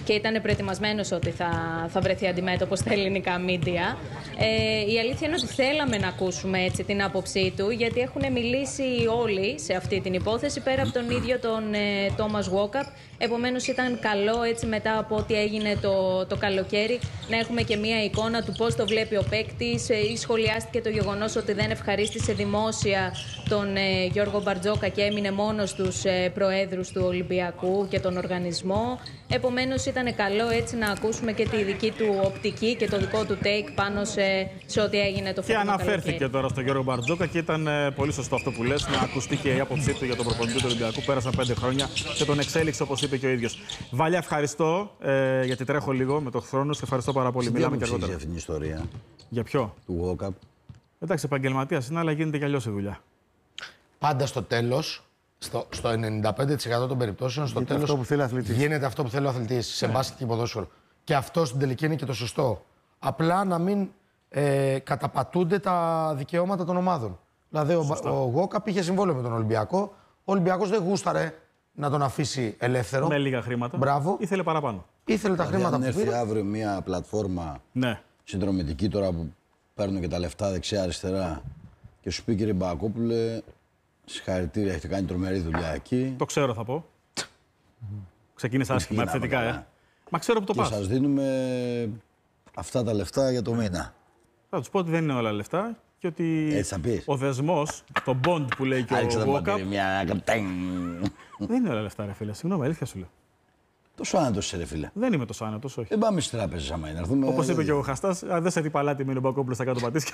και ήταν προετοιμασμένος ότι θα βρεθεί αντιμέτωπος στα ελληνικά μίντια. Η αλήθεια είναι ότι θέλαμε να ακούσουμε έτσι την άποψή του, γιατί έχουν μιλήσει όλοι σε αυτή την υπόθεση πέρα από τον ίδιο τον Τόμας Walkup. Επομένως ήταν καλό έτσι μετά από ό,τι έγινε το καλοκαίρι να έχουμε και μία εικόνα του πώς το βλέπει ο παίκτης. Σχολιάστηκε το γεγονός ότι δεν ευχαρίστησε δημόσια τον Γιώργο Μπαρτζόκα και έμεινε μόνος στους προέδρους του Ολυμπιακού και τον οργανισμό. Επομένως ήταν καλό έτσι να ακούσουμε και τη δική του οπτική και το δικό του take πάνω σε ό,τι έγινε το φετινό καλοκαίρι. Και αναφέρθηκε τώρα στον Γιώργο Μπαρτζόκα και ήταν πολύ σωστό αυτό που λες, να ακουστεί και η άποψή του για τον προπονητή του Ολυμπιακού. Πέρασαν 5 χρόνια και τον εξέλιξε, όπως είπε και ο ίδιος. Βάλια, ευχαριστώ, γιατί τρέχω λίγο με τον χρόνο. Σε ευχαριστώ πάρα πολύ. Μιλάμε και αργότερα. Για αυτήν την ιστορία. Για ποιο? Του Walkup. Εντάξει, επαγγελματίας είναι, αλλά γίνεται και αλλιώς η δουλειά. Πάντα στο τέλος, στο 95% των περιπτώσεων, στο τέλος γίνεται αυτό που θέλει ο αθλητής σε μπάσκετ και ποδόσφαιρο. Και αυτό στην τελική είναι και το σωστό. Απλά να μην καταπατούνται τα δικαιώματα των ομάδων. Δηλαδή, ο Walkup είχε συμβόλαιο με τον Ολυμπιακό. Ο Ολυμπιακός δεν γούσταρε να τον αφήσει ελεύθερο. Με λίγα χρήματα. Μπράβο. Ήθελε παραπάνω. Ήθελε τα χρήματα που πήρε. Αν έρθει αύριο μια πλατφόρμα συνδρομητική τώρα που παίρνουν και τα λεφτά δεξιά-αριστερά και σου πει, κύριε Μπακόπουλε, συγχαρητήρια, έχετε κάνει τρομερή δουλειά εκεί. Το ξέρω, θα πω. Ξεκίνησα άσχημα, επιθετικά, Μα ξέρω που το πας. Και σας δίνουμε αυτά τα λεφτά για το μήνα. Θα τους πω ότι δεν είναι όλα λεφτά και ότι ο δεσμός, το bond που λέει και ο Walkup. Δεν είναι όλα λεφτά, ρε φίλε. Συγγνώμη, αλήθεια σου λέω. Τόσο άνετος είσαι, ρε φίλε. Δεν είμαι τόσο άνετος, όχι. Δεν πάμε στις τράπεζες άμα είναι. Όπως είπε και ο Χαστάς, δεν σε δει παλάτι με τον Μπακόπουλο στα κάτω πατήσια.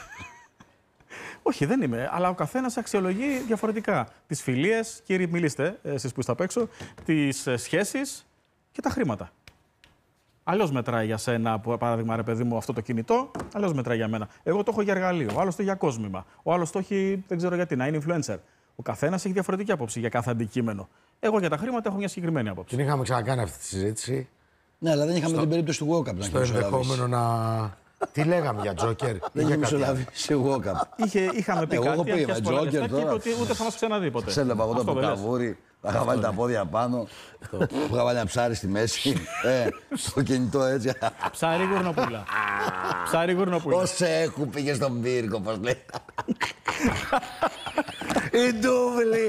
Όχι, δεν είμαι. Αλλά ο καθένας αξιολογεί διαφορετικά. Τις φιλίες, κύριοι, μιλήστε, εσείς που είστε απ' έξω, τις σχέσεις και τα χρήματα. Αλλιώς μετράει για σένα, παράδειγμα, ρε παιδί μου, αυτό το κινητό, αλλιώς μετράει για μένα. Εγώ το έχω για εργαλείο, ο άλλος το για κόσμημα. Ο άλλος το έχει, δεν ξέρω γιατί, να είναι influencer. Ο καθένας έχει διαφορετική άποψη για κάθε αντικείμενο. Εγώ για τα χρήματα έχω μια συγκεκριμένη άποψη. Την είχαμε ξανακάνει αυτή τη συζήτηση. Ναι, αλλά δεν είχαμε την περίπτωση του Walkup. Στο ενδεχόμενο να. Τι λέγαμε για Τζόκερ. Δεν είχε μεσολαβήσει σε Walkup. Είχαμε πει κάτι, για Τζόκερ και είπε ότι ούτε θα μας ξαναδεί ποτέ. Ξέλεπα εγώ το καβούρι, είχα βάλει τα πόδια πάνω, είχα βάλει ένα ψάρι στη μέση, στο κινητό έτσι. Ψάρι γουρνοπούλα. Ψάρι γουρνοπούλα. Πώς έχω πήγε στον πύργο, πώς λέει. Η ντούβλη!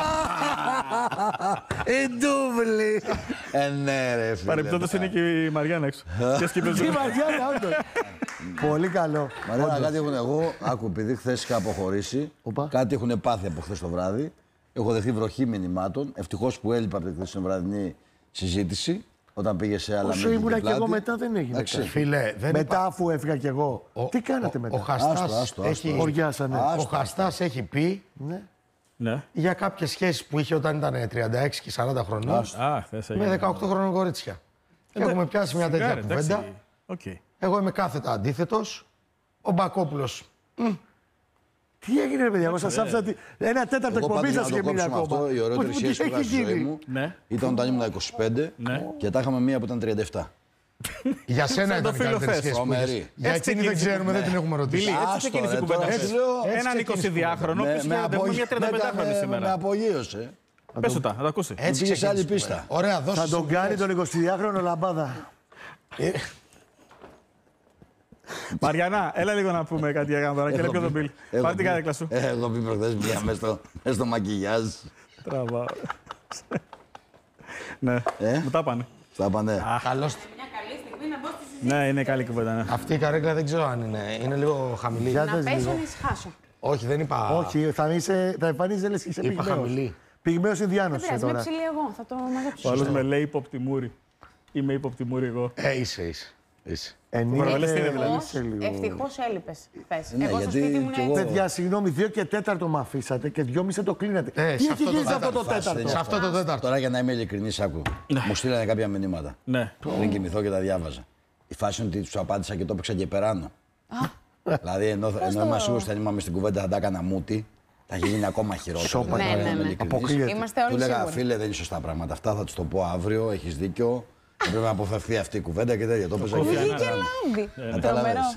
Η ντούβλη! Ναι ρε φίλε. Παρεμπιπτόντως είναι και η Μαριάννα έξω. Η Μαριάννα, όντως. Πολύ καλό. Μαριάννα, κάτι έχουν εγώ, άκου, επειδή χθες είχα αποχωρήσει, κάτι έχουν πάθει από χθες το βράδυ. Έχω δεχτεί βροχή μηνυμάτων. Ευτυχώς που έλειπα από την βραδινή συζήτηση. Όταν πήγε σε άλλα όσο ήμουνα και εγώ μετά δεν έγινε. Φίλε, μετά αφού έφυγα κι εγώ. Τι κάνατε μετά? Ο Χαστάς έχει πει για κάποιες σχέσεις που είχε όταν ήταν 36 και 40 χρονών με 18 χρονών κορίτσια. Έχουμε πιάσει μια τέτοια κουβέντα. Εγώ είμαι κάθετα αντίθετος. Ο Μπακόπουλος. Τι έγινε, παιδιά, εγώ σας άφησα ένα τέταρτο εκπομπή σας και μείνει ακόμα. Η ωραιότερη σχέση που είχα στη ζωή μου ήταν όταν ήμουν 25 και τα είχαμε μία που ήταν 37. Για σένα ήταν η καλύτερη σχέση που είχες. Για εκείνη δεν ξέρουμε, δεν την έχουμε ρωτήσει. Έτσι ξεκίνησε που πέταξες. Έναν 22χρονο που συναντεύουμε μια 35χρονη σήμερα. Με απογείωσε. Πες τα, να το ακούσει. Έτσι πήγε σε άλλη πίστα. Ωραία, θα τον κάνει τον 22χρονο λαμπάδα. Μαριανά, έλα λίγο να πούμε κάτι για γάμο και λέει τον Μπιλ. Πάρε την καρέκλα σου. Εγώ πει προχθές πήγα μέσα στο μακιγιάζ. Τραβάω. Ναι, μου τα πάνε. Τα πάνε. Καλώς. Ναι, είναι καλή κουβέντα. Αυτή η καρέκλα δεν ξέρω αν είναι. Είναι λίγο χαμηλή. Να πέσω να ησυχάσω. Όχι, δεν είπα. Όχι, θα εμφανίζεσαι λες και είσαι είπα χαμηλή. Πυγμαίος Ινδιάνος. Δεν πειράζει, είμαι ψηλή εγώ. Θα το μαζέψω. Ο άλλος με λέει υποπτημούρη. Είμαι υποπτημούρη εγώ. Είσαι. Ευτυχώς έλειπες. Ναι, εγώ στο σπίτι μου είναι. Παιδιά, συγγνώμη, 2 και 4 με αφήσατε και 2,5 το κλείνατε. Τι έχει γίνει σε αυτό το τέταρτο? Σε αυτό το τέταρτο. Τώρα για να είμαι ειλικρινής, άκου. Μου στείλανε κάποια μηνύματα. Πριν κοιμηθώ και τα διάβαζα. Η φάση είναι ότι τους απάντησα και το έπαιξα και περάνω. Δηλαδή, ενώ είμαι σίγουρος ότι αν είμαι στην κουβέντα θα τα έκανα μούτι, θα έχει γίνει ακόμα χειρότερο. Είμαστε όλοι του λέγα, σίγουροι. φίλε, δεν είναι σωστά πράγματα. Αυτά θα του το πω αύριο, έχεις δίκιο. Πρέπει να αποφευθεί αυτή η κουβέντα και τέτοια. Το έπαιζα και λάμπει. Τρομερό.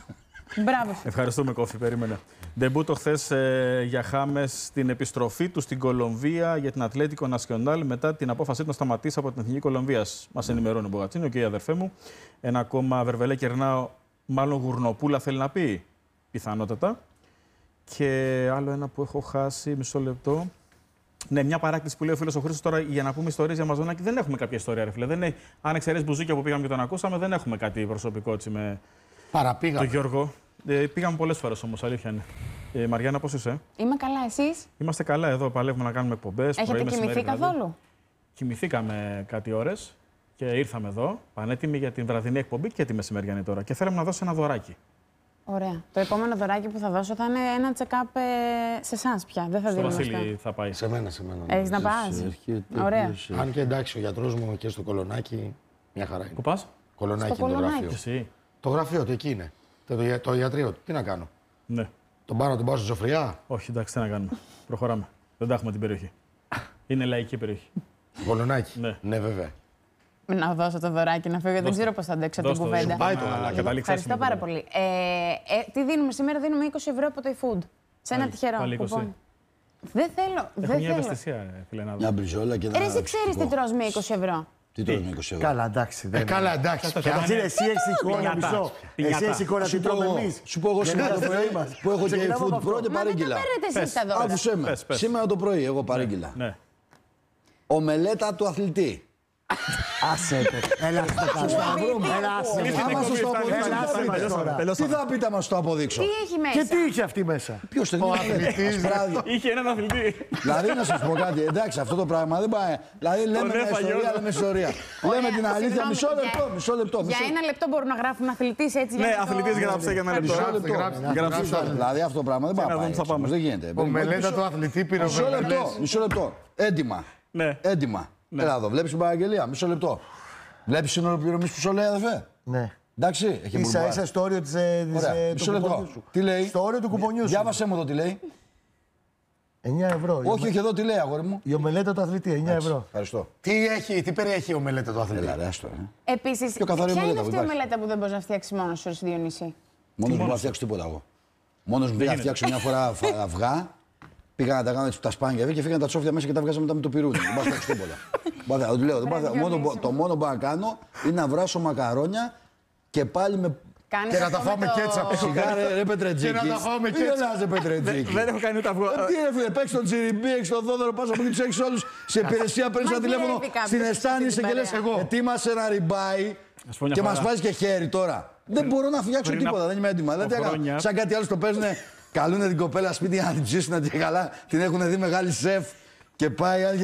Μπράβο σου. Ευχαριστούμε, Κόφη. Περίμενε. Ντεμπούτο χθες για Χάμες στην επιστροφή του στην Κολομβία για την Ατλέτικο Νασιονάλ μετά την απόφασή του να σταματήσει από την Εθνική Κολομβίας. Μας ενημερώνει ο Μπογατσίνο και η αδερφέ μου. Ένα ακόμα Βερβελέ κερνάω, μάλλον Γουρνοπούλα θέλει να πει. Πιθανότατα. Και άλλο ένα που έχω χάσει, μισό λεπτό. Ναι, μια παράκτηση που λέει ο φίλος ο Χρήστος τώρα για να πούμε ιστορίες για Μαζονάκη. Δεν έχουμε κάποια ιστορία, ρε φίλε. Δεν είναι, αν εξαιρέσει μπουζούκια που πήγαμε και τον ακούσαμε, δεν έχουμε κάτι προσωπικό έτσι με τον Γιώργο. Πήγαμε πολλές φορές όμως, αλήθεια είναι. Μαριάννα, πώς είσαι? Είμαι καλά, εσείς? Είμαστε καλά εδώ, παλεύουμε να κάνουμε εκπομπές. Έχετε κοιμηθεί καθόλου? Κοιμηθήκαμε κάτι ώρες και ήρθαμε εδώ, πανέτοιμοι για την βραδινή εκπομπή και τη μεσημεριανή τώρα. Και θέλαμε να δώσω ένα δωράκι. Ωραία. Το επόμενο δωράκι που θα δώσω θα είναι ένα check-up σε εσάς πια. Δεν θα δίνω. Στο Βασίλη θα πάει. Σε μένα. Έχεις να πας? Ωραία. Αν και εντάξει, ο γιατρός μου και στο Κολονάκι, μια χαρά είναι. Πού πας? Κολονάκι είναι το γραφείο. Εσύ. Το γραφείο του εκεί είναι. Το ιατρείο του. Τι να κάνω? Ναι. Τον πάω στη Ζωφριά? Όχι, εντάξει, τι να κάνουμε. Προχωράμε. Δεν τα έχουμε την περιοχή. Είναι λαϊκή περιοχή. Κολονάκι. Ναι, βέβαια. Να δώσω το δωράκι να φύγω. Δεν ξέρω πώς θα αντέξω την κουβέντα. Ευχαριστώ πάρα πολύ. Τι δίνουμε σήμερα? Δίνουμε 20 ευρώ από το eFood. Σε ένα τυχερό κουπόν. Δεν θέλω. Έχω μια ευαισθησία, φίλε, να δω. Μια μπριζόλα και ένα. Εσύ ξέρεις τι τρως με 20 ευρώ? Τι τρως με 20 ευρώ? Καλά, εντάξει. Καλά, εντάξει. Εσύ έχεις εικόνα, μισό. Εσύ έχεις εικόνα τι τρώμε εμείς. Σου πω εγώ σήμερα το πρωί που έχω και eFood πρώτη παρήγγυλα. Άκουσέ με. Σήμερα το πρωί εγώ παρήγγυλα. Ομελέτα του αθλητή. Άσε το. Έλα στο καλό. Τι θα πείτε άμα σου το αποδείξω? Τι έχει μέσα? Και τι είχε αυτή μέσα? Ποιος το είχε? Είχε έναν αθλητή. Δηλαδή να σας πω κάτι, εντάξει, αυτό το πράγμα δεν πάει. Δηλαδή λέμε μια ιστορία, λέμε ιστορία. Λέμε την αλήθεια, μισό λεπτό. Για ένα λεπτό μπορούν να γράφουν αθλητής έτσι? Ναι, αθλητής γράψε για ένα λεπτό. Δηλαδή αυτό το πράγμα δεν πάει. Δεν γίνεται. Ο μελέτα του αθλητή πήρε. Μισό λεπτό. Έντιμα. Έλα εδώ, βλέπεις την παραγγελία, μισό λεπτό. Βλέπεις σύνολο πληρωμής που σου λέει, αδερφέ? Ναι. Εντάξει, έχει μπουρμπάρ. Ίσα στο όριο του κουπονιού σου. Τι λέει? Στο όριο του κουπονιού σου. Διάβασέ μου εδώ τι λέει. 9 ευρώ. Όχι, εδώ τι λέει, αγόρι μου. Η ομελέτα του αθλητή, 9 ευρώ. Ευχαριστώ. Τι περιέχει η ομελέτα του αθλητή? Επίσης, ποια είναι αυτή η ομελέτα που δεν μπορείς να φτιάξεις μόνος σου, Διονύση? Μόνος μου δεν θα φτιάξω τίποτα εγώ. Μόνος μου πήγα να φτιάξω μια φορά αυγά. Πήγα να τα κάνω έτσι τα σπάνια και φύγανε τα τσόφια μέσα και τα βγάζαμε μετά με το πυρούνι. Δεν πάω να φτιάξω τίποτα. Το μόνο που μπορώ να κάνω είναι να βράσω μακαρόνια και πάλι με. Και να τα φάμε κέτσαπ. Ρε Πετρετζίκη. Και να τα φάμε κέτσαπ. Δεν έχω κάνει ούτε αυγό. Τι ρε φίλε, παίξεις τον Τσιριμπή, έχεις τον Δόδωρο, πας από εκεί τους έχεις όλους σε υπηρεσία, παίρνεις ένα τηλέφωνο στην αισθάνεσαι και λες ετοίμασε ένα ριμπάι και μας βάζεις και χέρι τώρα. Δεν μπορώ να φτιάξω τίποτα, δεν είμαι έτοιμα. Σαν κάτι άλλο το παίζουν, καλούνε την κοπέλα σπίτι για να την ψήσουν και καλά, την έχουν δει μεγάλη σεφ. Και πάει άλλη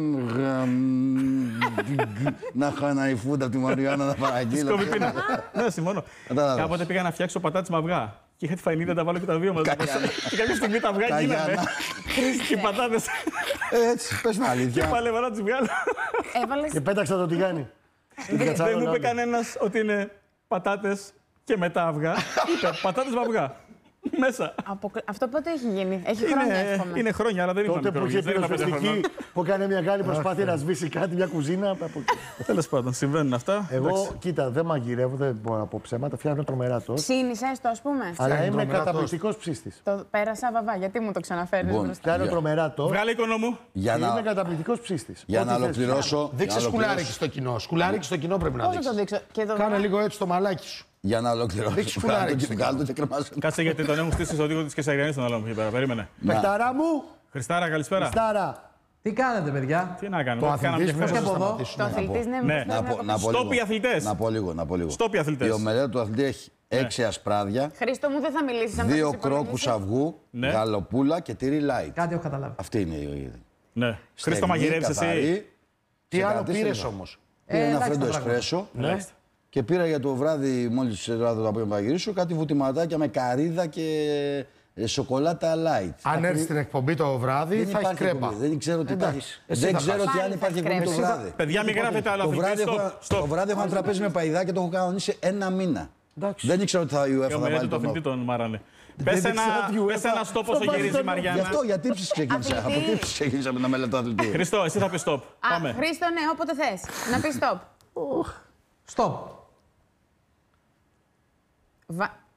να έχω ένα eFood από τη Μαριάννα να παραγγείλω. Ναι, συμφωνώ. Κάποτε πήγα να φτιάξω πατάτες με αυγά. Και είχα τη φαϊνίδα να τα βάλω και τα δύο μαζί. Και κάποια στιγμή τα αυγά γίνανε. Και οι πατάτες. Έτσι, πες την αλήθεια. Και πάλι να τις βγάλω. Και πέταξα το τηγάνι. Δεν μου είπε κανένας ότι είναι πατάτες και μετά αυγά. Είπε πατάτες με αυγά. Μέσα. Αυτό πότε έχει γίνει? Έχει χρόνια, εύχομαι. Είναι χρόνια, αλλά δεν είναι τότε που είχε πυροσβεστική που έκανε μια καλή προσπάθεια να σβήσει κάτι, μια κουζίνα. Τέλος πάντων, συμβαίνουν αυτά. Εγώ, κοίτα, δεν μαγειρεύω, δεν μπορώ να πω ψέματα. Φτιάχνω τρομερά τόσο. Ψήνεις το, ας πούμε. Αλλά είμαι καταπληκτικός ψύστης. Το πέρασα βαβά, γιατί μου το ξαναφέρνεις μπροστά? Φτιάχνω τρομερά τόσο. Βγάλε εικόνα μου. Είμαι καταπληκτικός ψύστης. Για να ολοκληρώσω. Δείξε σκουλάρικι στο κοινό. Σκουλάρικι στο κοινό πρέπει να δείξεις. Πώς θα το δείξω? Κάνε λίγο έτσι το μαλάκι σου. Για να ολοκληρώσω. Κάτσε γιατί τον έχουν στήσει στο δίκτυο της Κεσαριανής τον άλλο μου εκεί πέρα. Περίμενε. Παιχταρά μου. Χριστάρα, καλησπέρα. Χριστάρα. Τι κάνετε, παιδιά? Τι να κάνουμε. Το αθλητής μέσα από εδώ. Το αθλητής, ναι. Στόποι αθλητές. Να πω λίγο. Στόποι αθλητές. Η ομελέτα του αθλητή έχει 6 ασπράδια. Χρήστο μου, δεν θα μιλήσεις. 2 κρόκους αυγού, γαλοπούλα και τυρί light. Κάτι έχω καταλάβει. Αυτή είναι η είδη. Ναι. Χρήστο, μαγειρεύεις εσύ? Τι άλλο πήρες όμως? Πήρα ένα φρέντο εσπρέσο. Και πήρα για το βράδυ, μόλις το απόγευμα θα γυρίσω, κάτι βουτυματάκια με καρύδα και σοκολάτα light. Αν έρθει στην εκπομπή το βράδυ, θα έχει κρέμπα. Δεν ξέρω τι υπάρχει. Δεν ξέρω τι αν υπάρχει εκπομπή το βράδυ. Παιδιά, μην γράφετε άλλα αθλητές. Το βράδυ έχω ένα τραπέζι με παϊδά και το έχω κανονίσει 1 μήνα. Δεν ήξερα ότι θα η UEFA θα βάλει το αθλητή τον μάρανε. Πες ένα stop όσο γυρίζει η Μαριάννα. Γι' αυτό, γιατί ξεκίνησα. Από τι ξεκίνησα με τα μέλη του αθλητή. Χριστό, εσύ θα πεις stop. Πάμε. Χρήστο, ναι, όποτε θες. Να πεις stop. Stop.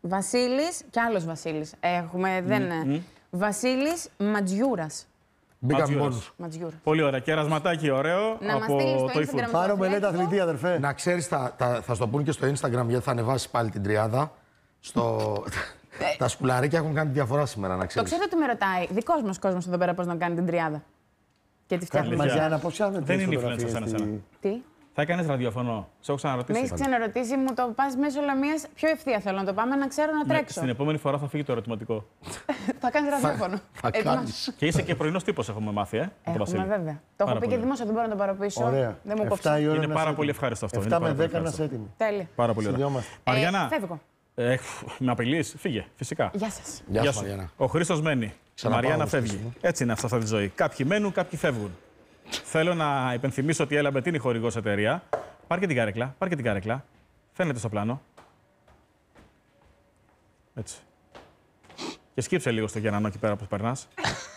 Βασίλης και άλλος Βασίλης. Έχουμε, Βασίλης Ματζιούρας. Μπήκαμε μόνος. Πολύ ωραία. Κερασματάκι ωραίο να από το eFood. Πάρω μελέτα αθλητή, αδερφέ. Να ξέρεις, θα στο πούν και στο Instagram, γιατί θα ανεβάσει πάλι την τριάδα. Τα σκουλαρίκια έχουν κάνει τη διαφορά σήμερα, να ξέρεις. Το ξέρω ότι με ρωτάει. Δικός μας κόσμος εδώ πέρα πώς να κάνει την τριάδα. Και τη φτιάχνουμε. Μαζιάννα, πώς κάνετε. Δεν είναι influencer σαν εσένα. Τι. Θα έκανες ραδιοφωνό. Σε έχω ξαναρωτήσει. Με έχεις ξαναρωτήσει, μου το πας μέσω Λαμίας. Πιο ευθεία θέλω να το πάμε, να ξέρω να τρέξω. Στην επόμενη φορά θα φύγει το ερωτηματικό. Θα κάνεις ραδιόφωνο. Και είσαι και πρωινός τύπος, έχουμε μάθει, Έχουμε βέβαια. Το έχω πει και δημόσια, δεν μπορώ να το παραπίσω. Ωραία. Δεν μου κόψει. Είναι πάρα πολύ ευχάριστο αυτό. 7 με 10 να είσαι έτοιμη. Τέλεια. Πάρα πολύ ωραία. Μαριάννα, φεύγω. με απειλείς, φύγε, φυσικά. Γεια σας. Γεια σου, Μαριάννα. Ο Χρήστος μένει. Η Μαριάννα φεύγει. Έτσι είναι αυτά τη ζωή. Κάποιοι μένουν, κάποιοι φεύγουν. Θέλω να υπενθυμίσω ότι η Elabet είναι η χορηγός εταιρεία. Πάρ' και την καρέκλα. Φαίνεται στο πλάνο. Έτσι. Και σκύψε λίγο στο Γιάννανο εκεί πέρα που περνάς.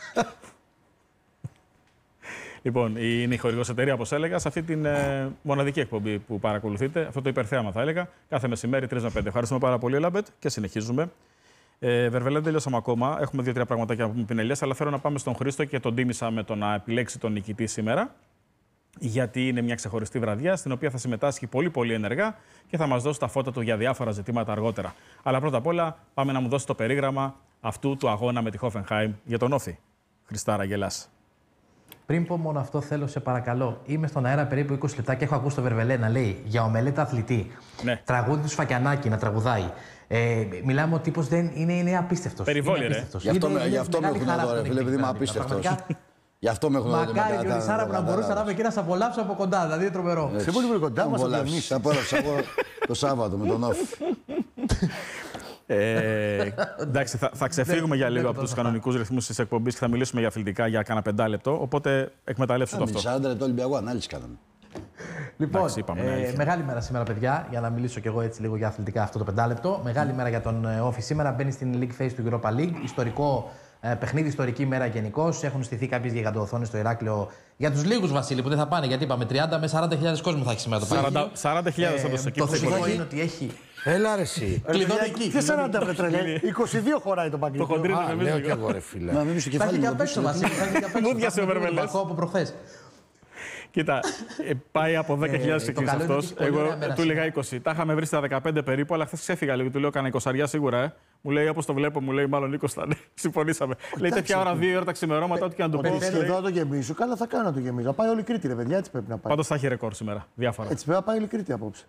Λοιπόν, είναι η χορηγός εταιρεία, όπως έλεγα, σε αυτή την μοναδική εκπομπή που παρακολουθείτε. Αυτό το υπερθέαμα, θα έλεγα. Κάθε μεσημέρι 3 με 5. Ευχαριστούμε πάρα πολύ, Elabet, και συνεχίζουμε. Βερβελέ, δεν τελειώσαμε ακόμα. Έχουμε 2-3 πραγματάκια να πούμε πινελιές, αλλά θέλω να πάμε στον Χρήστο και τον τίμησα με το να επιλέξει τον νικητή σήμερα. Γιατί είναι μια ξεχωριστή βραδιά στην οποία θα συμμετάσχει πολύ ενεργά και θα μας δώσει τα φώτα του για διάφορα ζητήματα αργότερα. Αλλά πρώτα απ' όλα πάμε να μου δώσει το περίγραμμα αυτού του αγώνα με τη Hoffenheim για τον Όφη. Χριστάρα, γελάς. Πριν πω μόνο αυτό, θέλω σε παρακαλώ. Είμαι στον αέρα περίπου 20 λεπτά και έχω ακούσει το Βερβελέ να λέει για ομελέτα αθλητή. Ναι. Τραγούδι του Σφακιανάκη να τραγουδάει. Μιλάμε ο τύπος δεν είναι απίστευτος. Περιβόλη, ρε. Γι' αυτό με έχουν εδώ, ρε φίλε, επειδή είμαι απίστευτος. Γι' αυτό με έχουν εδώ. Μακάρι και ο Ρισάρα που να μπορούσα να είμαι εκεί να σε απολαύσω από κοντά. Δηλαδή είναι τρομερό. Σε πολύ πολύ κοντά μας απολαύσεις. Απόλαυσα εγώ το Σάββατο με τον Όφη. Εντάξει, θα ξεφύγουμε για λίγο από τους κανονικούς ρυθμούς της εκπομπής και θα μιλήσουμε για αθλητικά για κάνα 5 λεπτό. Οπότε εκμεταλλεύσου το αυτό. 40 λεπτό Ολυμπιακό ανάλυση κάναμε. Λοιπόν, μεγάλη μέρα σήμερα, παιδιά, για να μιλήσω κι εγώ έτσι λίγο για αθλητικά αυτό το 5 λεπτό. Μεγάλη μέρα για τον Όφη σήμερα. Μπαίνει στην League Phase του Europa League. Ιστορικό παιχνίδι, ιστορική μέρα γενικώς. Έχουν στηθεί κάποιες γιγαντοοθόνες στο Ηράκλειο για τους λίγους, Βασίλη, που δεν θα πάνε. Γιατί είπαμε 30 με 40.000 κόσμο θα έχει σήμερα το παιχνίδι. 40.000 όντως εκεί. Το θετικό είναι ότι έχει. Έλα ρε εσύ. Κλειδωτική. Τι 40 βρε τρελέ. 22 χωράει το παγκόσμιο. Το χοντρίνο με λέω κι εγώ, ρε φίλε. Να μείνει στο Θα έχει κεφάλι και μου. απ' έξω, Βασίλη. Μούδιασε ο Βερβελές. Από προχθές. Κοίτα, πάει από 10.000 ξεκίνησε αυτός. Εγώ του έλεγα 20. Τα είχαμε βρει στα 15 περίπου, αλλά χθες ξέφυγα λίγο. Του λέω κάνα 20 σίγουρα. Μου λέει όπως το βλέπω, μου λέει μάλλον 20 θα είναι. Συμφωνήσαμε. Λέει τέτοια ώρα, 2 ώρα τα ξημερώματα, ό,τι και να το πει. Εδώ το γεμίσω. Καλά, θα κάνω να το γεμίσω. Πάει όλη η Κρήτη, ρε παιδιά, έτσι πρέπει να πάει. Πάντως θα έχει ρεκόρ σήμερα. Διάφορα. Έτσι πρέπει να πάει όλη η Κρήτη απόψε.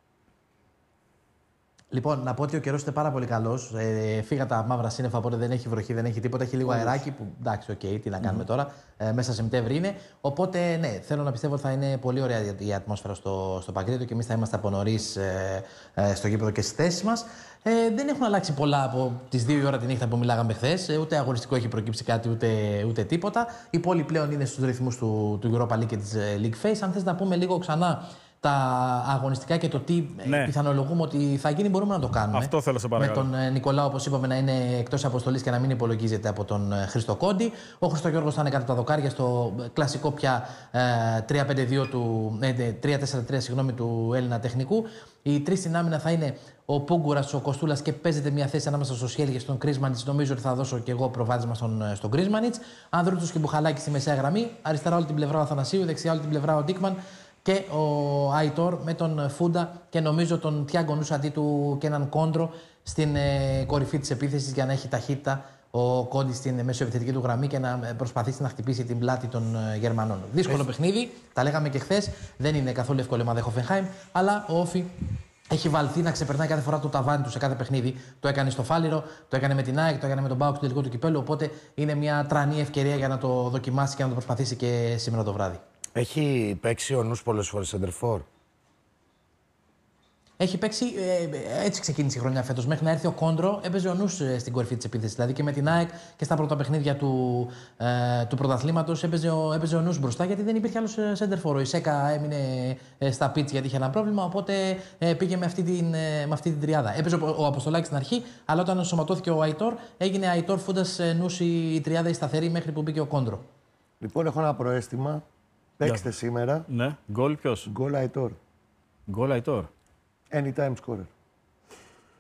Λοιπόν, να πω ότι ο καιρός είναι πάρα πολύ καλός. Φύγα τα μαύρα σύννεφα, οπότε δεν έχει βροχή, δεν έχει τίποτα. Έχει λίγο αεράκι που εντάξει, οκ, τι να κάνουμε τώρα. Μέσα Σεπτέμβρη είναι. Οπότε, ναι, θέλω να πιστεύω ότι θα είναι πολύ ωραία η ατμόσφαιρα στο Παγκρίτιο και εμείς θα είμαστε από νωρίς στο γήπεδο και στις θέσεις μας. Δεν έχουν αλλάξει πολλά από τις 2 η ώρα τη νύχτα που μιλάγαμε χθες. Ούτε αγωνιστικό έχει προκύψει κάτι, ούτε τίποτα. Η πόλη πλέον είναι στους ρυθμούς του Europa League και της League Phase. Αν θες να πούμε λίγο ξανά τα αγωνιστικά και το τι πιθανολογούμε ότι θα γίνει, μπορούμε να το κάνουμε. Αυτό θέλω σε παρακαλώ. Με τον Νικολάου, όπως είπαμε, να είναι εκτός αποστολής και να μην υπολογίζεται από τον Χρήστο Κόντι. Ο Χρήστο Γιώργος θα είναι κατά τα δοκάρια στο κλασικό πια 3-5-2 3-4-3 του Έλληνα τεχνικού. Οι τρεις στην άμυνα θα είναι ο Πούγκουρας, ο Κοστούλας και παίζεται μια θέση ανάμεσα στο Σιέλ και στον Κρίσμανιτς. Νομίζω ότι θα δώσω και εγώ προβάδισμα στον Κρίσμανιτς. Ανδρούτσος και Μπουχαλάκη στη μεσαία γραμμή. Αριστερά όλη την πλευρά ο Αθανασίου, δεξιά όλη την πλευρά ο Ντίκμαν. Και ο Αϊτόρ με τον Φούντα και νομίζω τον Τιάγκο Νους αντί του και έναν Κόντρο στην κορυφή της επίθεσης για να έχει ταχύτητα ο Κόντι στην μεσοεπιθετική του γραμμή και να προσπαθήσει να χτυπήσει την πλάτη των Γερμανών. Δύσκολο παιχνίδι, τα λέγαμε και χθες. Δεν είναι καθόλου εύκολη ομάδα η Hoffenheim, αλλά ο Όφη έχει βαλθεί να ξεπερνάει κάθε φορά το ταβάνι του σε κάθε παιχνίδι. Το έκανε στο Φάληρο, το έκανε με την ΑΕΚ, το έκανε με τον ΠΑΟΚ στο τελικό του κυπέλλου. Οπότε είναι μια τρανή ευκαιρία για να το δοκιμάσει και να το προσπαθήσει και σήμερα το βράδυ. Έχει παίξει ο Νους πολλές φορές σεντερφόρ. Έχει παίξει, έτσι ξεκίνησε η χρονιά φέτος. Μέχρι να έρθει ο Κόντρο, έπαιζε ο Νους στην κορυφή της επίθεσης. Δηλαδή και με την ΑΕΚ και στα πρώτα παιχνίδια του πρωταθλήματος έπαιζε ο Νους μπροστά, γιατί δεν υπήρχε άλλος σεντερφόρ. Ο Ισέκα έμεινε στα πίτς γιατί είχε ένα πρόβλημα, οπότε πήγε με αυτή την τριάδα. Έπαιζε ο Αποστολάκης στην αρχή, αλλά όταν ενσωματώθηκε ο Αϊτόρ, έγινε Αϊτόρ Φούντας Νους η τριάδα η σταθερή μέχρι που μπήκε ο Κόντρο. Λοιπόν, έχω ένα προαίσθημα. Παίξτε σήμερα. Ναι, γκολ ποιος? Γκολ Αϊτόρ. Γκολ Αϊτόρ. Anytime scorer.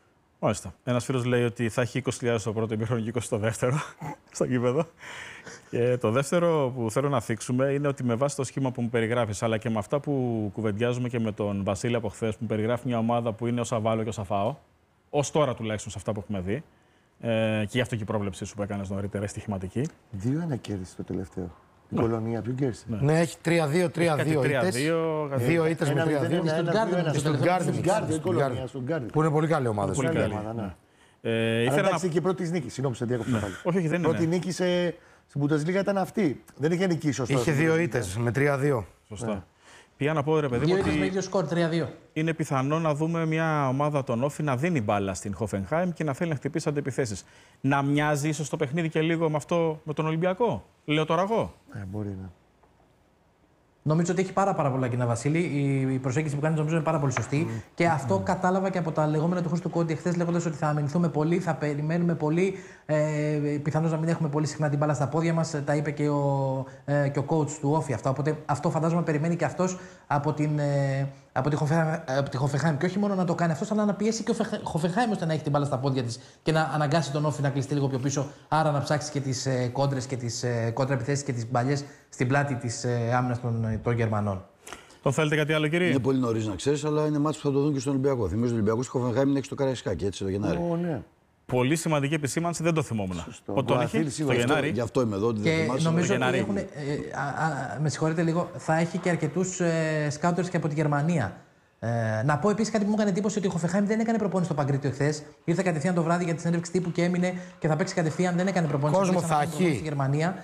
Μάλιστα. Ένας φίλος λέει ότι θα έχει 20.000 στο πρώτο ημίχρονο και 20 στο δεύτερο, στο γήπεδο. Και το δεύτερο που θέλω να θίξουμε είναι ότι με βάση το σχήμα που μου περιγράφεις, αλλά και με αυτά που κουβεντιάζουμε και με τον Βασίλη από χθες, που μου περιγράφει μια ομάδα που είναι όσα βάλω και όσα φάω, ως τώρα τουλάχιστον σε αυτά που έχουμε δει, και γι' αυτό και η πρόβλεψή σου που έκανες νωρίτερα, στοιχηματική. 2-1 κέρδισε το τελευταίο. Η Κολονία, ποιον κέρδισε? Ναι, έχει 3-2-3-2 ήττες. 2 ήττες με 3-2. Στον Γκάρντιν. Που είναι πολύ καλή ομάδα. Εντάξει, και η πρώτη νίκη. Συγγνώμη, σε διάκοψα πάλι. Όχι, δεν είναι. Πρώτη νίκη στην Bundesliga ήταν αυτή. Δεν είχε νικήσει ωστόσο. Είχε 2 ήττες με 3-2. Σωστά. Πήγα να πω, ρε παιδί μου, ότι με ίδιο σκορ, 3-2. Είναι πιθανό να δούμε μια ομάδα των Όφη να δίνει μπάλα στην Hoffenheim και να θέλει να χτυπήσει αντεπιθέσεις. Να μοιάζει ίσως το παιχνίδι και λίγο με αυτό με τον Ολυμπιακό. Λέω τώρα εγώ. Μπορεί να. Νομίζω ότι έχει πάρα πολλά κοινά, Βασίλη. Η προσέγγιση που κάνει νομίζω είναι πάρα πολύ σωστή. Και αυτό κατάλαβα και από τα λεγόμενα του Χρήστου Κόντι εχθές, λέγοντας ότι θα αμυνθούμε πολύ, θα περιμένουμε πολύ. Πιθανώς να μην έχουμε πολύ συχνά την μπάλα στα πόδια μας. Τα είπε και ο coach του Όφη αυτά. Οπότε αυτό φαντάζομαι περιμένει και αυτός από τη Hoffenheim. Και όχι μόνο να το κάνει αυτός, αλλά να πιέσει και ο Hoffenheim ώστε να έχει την μπάλα στα πόδια της και να αναγκάσει τον Όφη να κλειστεί λίγο πιο πίσω. Άρα να ψάξει και τις κόντρες και τις κόντρα-επιθέσεις και τις μπαλιές στην πλάτη της άμυνας των Γερμανών. Τον θέλετε κάτι άλλο, κύριε? Είναι πολύ νωρίς να ξέρεις, αλλά είναι μάτς που θα το δουν και στον Ολυμπιακό. Θυμίζω ότι ο Ολυμπιακός στη Hoffenheim είναι στο Καραϊσκάκι, έτσι το Γενάρη. Ναι. Πολύ σημαντική επισήμανση, δεν το θυμόμουν. Πότε τον έχει, στο Γενάρη. Γι' αυτό είμαι εδώ, ότι δεν θυμάσαι. Νομίζω ότι έχουν, με συγχωρείτε λίγο, θα έχει και αρκετούς σκάουτερς και από τη Γερμανία. Να πω επίσης κάτι που μου έκανε εντύπωση, ότι ο Hoffenheim δεν έκανε προπόνηση στο Παγκρίτιο εχθές. Ήρθε κατευθείαν το βράδυ για τη συνέντευξη τύπου και έμεινε και θα παίξει κατευθείαν. Δεν έκανε προπόνηση. Κόσμο θα έχει. Στη Γερμανία.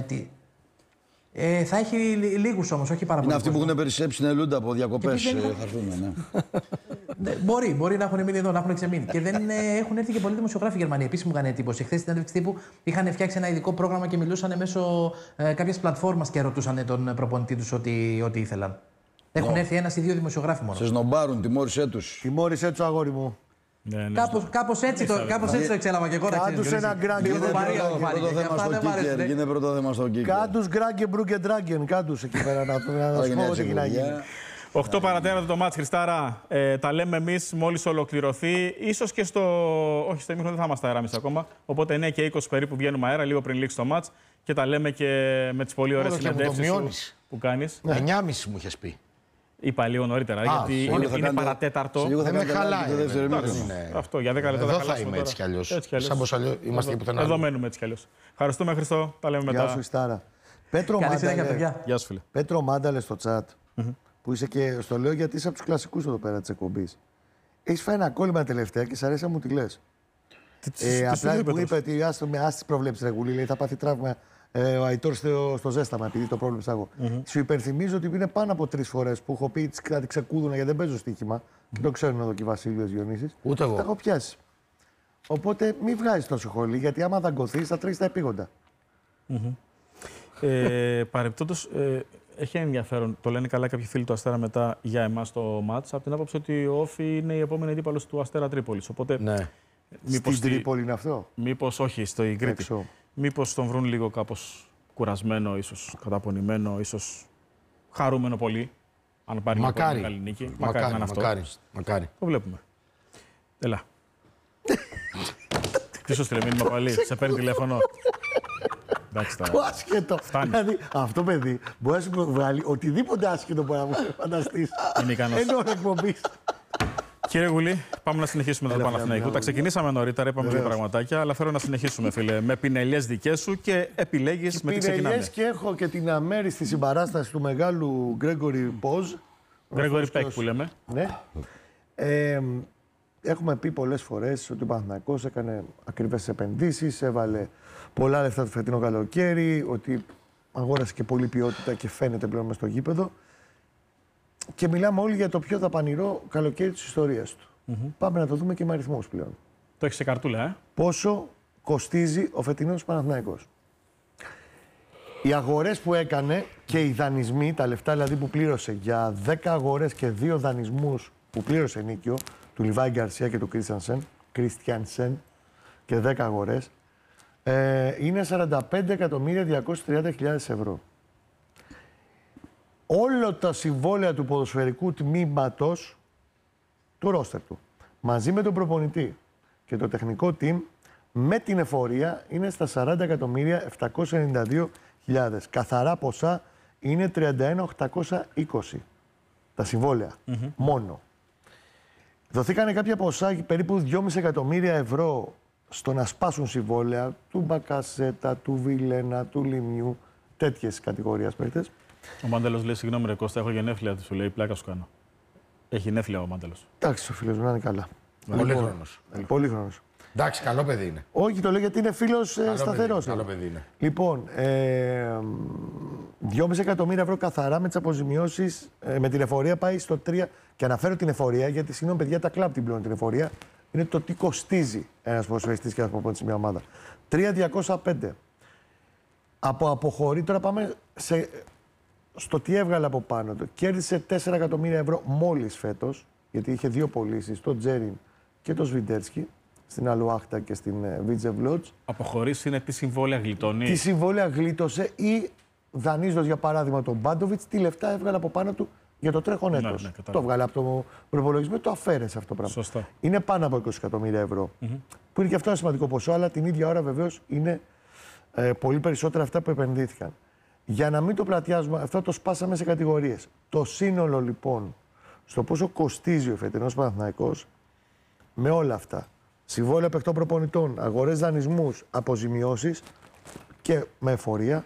Θα έχει λίγους όμως, όχι πάρα πολλούς. Είναι αυτοί που έχουν περισσέψει στην Ελούντα από διακοπές. Θα έρθουν, ναι. Μπορεί να έχουν μείνει εδώ, να έχουν ξεμείνει. Και δεν έχουν έρθει και πολλοί δημοσιογράφοι Γερμανοί. Επίσης μου έκανε εντύπωση. Χθες στην συνέντευξη τύπου είχαν φτιάξει ένα ειδικό πρόγραμμα και μιλούσαν μέσω κάποιας πλατφόρμας και ρωτούσαν τον προπονητή τους ό,τι ήθελαν. Έχουν έρθει ένας ή δύο δημοσιογράφοι μόνο. Σε σνομπάρουν, τιμώρησέ τους. Τιμώρησέ τους, αγόρι μου. Κάπως έτσι το εξέλαβα και εγώ. Κάντους ένα γκράγκε. Είναι πρώτο θέμα στο κύκλο. Κάντους γκράγκε μπρούγκε ντράγκεν. Κάντους εκεί πέρα να σου πω ό,τι να γίνει. 8 παρατέρα το μάτς, Χριστάρα. Τα λέμε εμείς μόλις ολοκληρωθεί. Ίσως και όχι, στο ημίχρονο δεν θα είμαστε αέρα εμείς ακόμα. Οπότε 9 και 20 περίπου βγαίνουμε αέρα, λίγο πριν λήξει το μάτς. Και τα λέμε και με τις πολύ ωραίες συνεντεύξεις που κάνεις. 9.30 μου είχες πει. Είπα λίγο νωρίτερα, γιατί είναι παρατέταρτο. Δεν με χαλάει. Αυτό, για 10 λεπτά εδώ θα είμαι έτσι κι αλλιώς. Σαν πως αλλιώς είμαστε και πουθενά. Εδώ μένουμε έτσι κι αλλιώς. Ευχαριστούμε, Χριστό. Τα λέμε μετά. Γεια σου, Ιστάρα. Πέτρο Μάνταλε στο chat, που είσαι και στο λέω γιατί είσαι από τους κλασικούς εδώ πέρα της εκπομπής. Έχεις φάει ένα κόλλημα τελευταία και σ' αρέσει να μου τη λες. Απλά μου είπε ότι ας τις προβλέψεις, Ρεγουλή, λέει, θα πάθει τραύμα ο Αϊτόρ στο ζέσταμα, επειδή το πρόβλεψα εγώ. Σου υπενθυμίζω ότι είναι πάνω από 3 φορές που έχω πει κάτι ξεκούδουνα γιατί δεν παίζω στοίχημα. Δεν το ξέρουν εδώ και οι Βασίλειος Διονύσης. Ούτε εγώ. Τα έχω πιάσει. Οπότε μην βγάζεις τόσο χολή, γιατί άμα δαγκωθείς θα τρέχεις τα επίγοντα. Παρεπτόντως, έχει ενδιαφέρον. Το λένε καλά κάποιοι φίλοι του Αστέρα μετά για εμάς το μάτς. Από την άποψη ότι ο Όφη είναι η επόμενη αντίπαλος του Αστέρα Τρίπολης. Οπότε, ναι. Στην Τρίπολη είναι αυτό. Μήπως όχι, στο Κρήτη. Μήπως τον βρουν λίγο κάπως κουρασμένο, ίσως καταπονημένο, ίσως χαρούμενο πολύ. Αν πάρει μια πολύ καλή νίκη. Μακάρι να είναι αυτό. Μακάρι. Το βλέπουμε. Έλα. Τι σου στείλε μήνυμα πάλι, σε παίρνει τηλέφωνο. Εντάξει τώρα. Άσχετο. Δηλαδή αυτό παιδί μπορεί να σου βγάλει οτιδήποτε άσχετο μπορεί να μου φανταστείς. Είναι ικανός. Ενώ εκπομπής. Κύριε Γουλή, πάμε να συνεχίσουμε το Παναθηναϊκό. Τα ξεκινήσαμε νωρίτερα, είπαμε δύο πραγματάκια, αλλά θέλω να συνεχίσουμε, φίλε. Με πινελιές δικές σου και επιλέγεις με τι ξεκινάμε. Πινελιές και έχω και την αμέριστη συμπαράσταση του μεγάλου Γκρέγκορι Ποζ. Γκρέγκορι Πεκ που λέμε. Ναι. Έχουμε πει πολλές φορές ότι ο Παναθηναϊκός έκανε ακριβές επενδύσεις, έβαλε πολλά λεφτά το φετινό καλοκαίρι, ότι αγόρασε και πολλή ποιότητα και φαίνεται πλέον μες στο γήπεδο. Και μιλάμε όλοι για το πιο δαπανηρό καλοκαίρι της ιστορίας του. Πάμε να το δούμε και με αριθμούς πλέον. Το έχει σε καρτούλα, Πόσο κοστίζει ο φετινός Παναθηναϊκός. Οι αγορές που έκανε και οι δανεισμοί, τα λεφτά δηλαδή που πλήρωσε για 10 αγορές και 2 δανεισμούς που πλήρωσε νίκιο, του Λιβάη Γκαρσία και του Κρίστιανσεν και 10 αγορές, είναι 45.230.000 ευρώ. Όλο τα συμβόλαια του ποδοσφαιρικού τμήματος του ρόστερ του, μαζί με τον προπονητή, και το τεχνικό team με την εφορία είναι στα 40.792.000. Καθαρά ποσά είναι 31.820 τα συμβόλαια μόνο. Δοθήκανε κάποια ποσά, περίπου 2,5 εκατομμύρια ευρώ, στο να σπάσουν συμβόλαια του Μπακασέτα, του Βιλένα, του Λιμιού, τέτοιες κατηγορίες παίκτες. Ο Μάντελος λέει: συγγνώμη, ρε Κώστα, έχω γενέθλια του. Σου λέει: πλάκα σου κάνω. Έχει γενέθλια ο Μάντελος. Εντάξει, ο φίλος μου να είναι καλά. Πολύχρονος. Πολύχρονος. Εντάξει, καλό παιδί είναι. Όχι, το λέω γιατί είναι φίλος σταθερός. Καλό παιδί είναι. Λοιπόν, 2,5 εκατομμύρια ευρώ καθαρά με τις αποζημιώσεις, με την εφορία πάει στο 3. Και αναφέρω την εφορία γιατί, συγγνώμη παιδιά, τα κλαμπ την πληρώνουν την εφορία. Είναι το τι κοστίζει ένας ποδοσφαιριστής και ένας προπονητής σε μια ομάδα. 3.205. Από αποχωρεί, τώρα πάμε στο τι έβγαλε από πάνω του. Κέρδισε 4 εκατομμύρια ευρώ μόλις φέτος, γιατί είχε 2 πωλήσεις, το Τζέριν και το Σβιντέρσκι, στην Αλουάχτα και στην Βίτζεβλότς. Αποχωρήσεις είναι τι συμβόλαια γλιτώνει. Τι συμβόλαια γλίτωσε ή δανείζοντας για παράδειγμα τον Μπάντοβιτς, τι λεφτά έβγαλε από πάνω του για το τρέχον έτος. Ναι, το έβγαλε από το προπολογισμό, το αφαίρεσε αυτό το πράγμα. Σωστά. Είναι πάνω από 20 εκατομμύρια ευρώ. Που είναι και αυτό ένα σημαντικό ποσό, αλλά την ίδια ώρα βεβαίως είναι πολύ περισσότερα αυτά που επενδύθηκαν. Για να μην το πλατιάζουμε, αυτό το σπάσαμε σε κατηγορίες. Το σύνολο λοιπόν στο πόσο κοστίζει ο φετινός Παναθηναϊκός με όλα αυτά. Συμβόλαια παιχτών προπονητών, αγορές δανεισμούς, αποζημιώσεις και με εφορία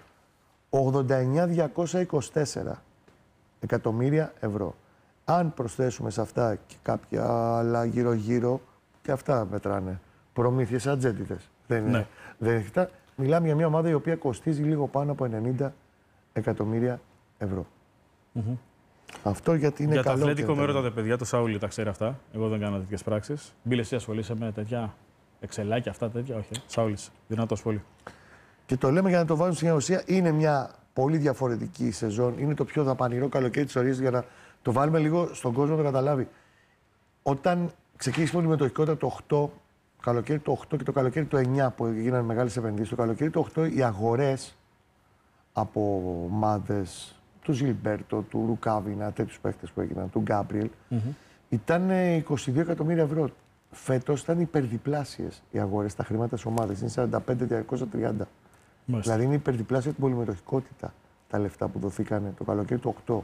89.224 εκατομμύρια ευρώ. Αν προσθέσουμε σε αυτά και κάποια άλλα γύρω-γύρω, και αυτά μετράνε. Προμήθειες ατζέντιδες. Δεν είναι. Μιλάμε για μια ομάδα η οποία κοστίζει λίγο πάνω από 90 εκατομμύρια ευρώ. Αυτό γιατί είναι για καλό. Για το Αθλέτικο με ρωτάτε, παιδιά, το Σάουλι τα ξέρει αυτά. Εγώ δεν κάνω τέτοιες πράξεις. Μπίλε, εσύ ασχολείσαι με τέτοια εξελάκια, αυτά τέτοια. Όχι. Σάουλις, δυνατό σχόλιο. Και το λέμε για να το βάζουμε στην ουσία. Είναι μια πολύ διαφορετική σεζόν. Είναι το πιο δαπανηρό καλοκαίρι της ιστορίας για να το βάλουμε λίγο στον κόσμο να το καταλάβει. Όταν ξεκίνησε η μετοχικότητα το 8, καλοκαίρι το 8 και το καλοκαίρι το 9 που έγιναν μεγάλες επενδύσεις, το καλοκαίρι το 8 οι αγορές από ομάδες του Ζιλμπέρτο, του Ρουκάβινα, τέτοιους παίχτες που έγιναν, του Γκάμπριελ, ήταν 22 εκατομμύρια ευρώ. Φέτος ήταν υπερδιπλάσιες οι αγορές, τα χρήματα της ομάδας. Είναι 45.230. Δηλαδή είναι υπερδιπλάσια την πολυμετοχικότητα τα λεφτά που δοθήκανε το καλοκαίρι του 8.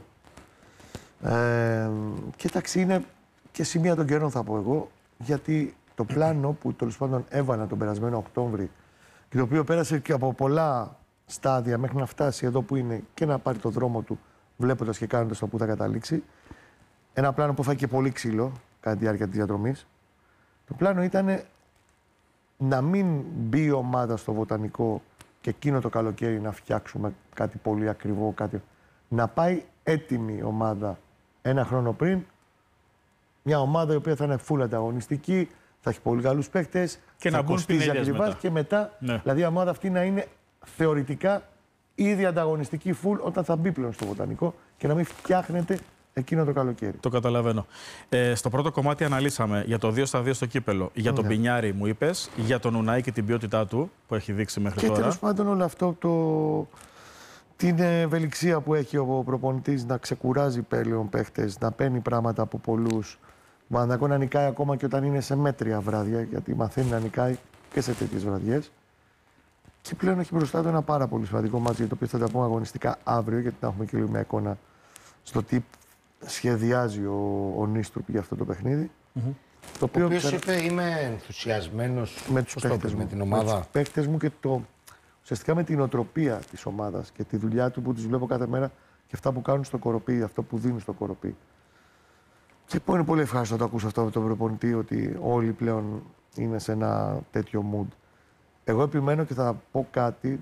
Κοίταξε, είναι και σημεία των καιρών θα πω εγώ, γιατί το πλάνο που τέλος πάντων έβαλα τον περασμένο Οκτώβρη και το οποίο πέρασε και από πολλά στάδια μέχρι να φτάσει εδώ που είναι και να πάρει το δρόμο του, βλέποντας και κάνοντας το που θα καταλήξει. Ένα πλάνο που φάει και πολύ ξύλο κατά τη διάρκεια της διαδρομής. Το πλάνο ήταν να μην μπει η ομάδα στο Βοτανικό και εκείνο το καλοκαίρι να φτιάξουμε κάτι πολύ ακριβό, να πάει έτοιμη η ομάδα ένα χρόνο πριν. Μια ομάδα η οποία θα είναι full ανταγωνιστική, θα έχει πολύ καλούς παίκτες και να μπουν στην ακριβά και μετά. Ναι. Δηλαδή η ομάδα αυτή να είναι θεωρητικά ήδη ανταγωνιστική full όταν θα μπει πλέον στο Βοτανικό και να μην φτιάχνεται εκείνο το καλοκαίρι. Το καταλαβαίνω. Στο πρώτο κομμάτι αναλύσαμε για το 2-2 στο κύπελο. Για τον Πινιάρη μου είπες, για τον Ουνάη και την ποιότητά του που έχει δείξει μέχρι τώρα. Και τέλος πάντων όλο αυτό την ευελιξία που έχει ο προπονητής να ξεκουράζει πλέον παίχτες, να παίρνει πράγματα από πολλούς. Μαντακό να νικάει ακόμα και όταν είναι σε μέτρια βράδια, γιατί μαθαίνει να νικάει και σε τέτοιες βραδιές. Και πλέον έχει μπροστά του ένα πάρα πολύ σημαντικό μάτσο, για το οποίο θα τα πούμε αγωνιστικά αύριο, γιατί να έχουμε και λίγο μια εικόνα στο τι σχεδιάζει ο Νίστρουπ για αυτό το παιχνίδι. Το οποίο είπε, είμαι ενθουσιασμένος με τους παίκτες μου, με την ομάδα. Με τους παίκτες μου και ουσιαστικά με την οτροπία της ομάδας και τη δουλειά του που τους βλέπω κάθε μέρα και αυτά που κάνουν στο κοροπή, αυτό που δίνουν στο κοροπή. Και είναι πολύ ευχάριστο να το ακούσω αυτό από τον προπονητή, ότι όλοι πλέον είναι σε ένα τέτοιο mood. Εγώ επιμένω και θα πω κάτι,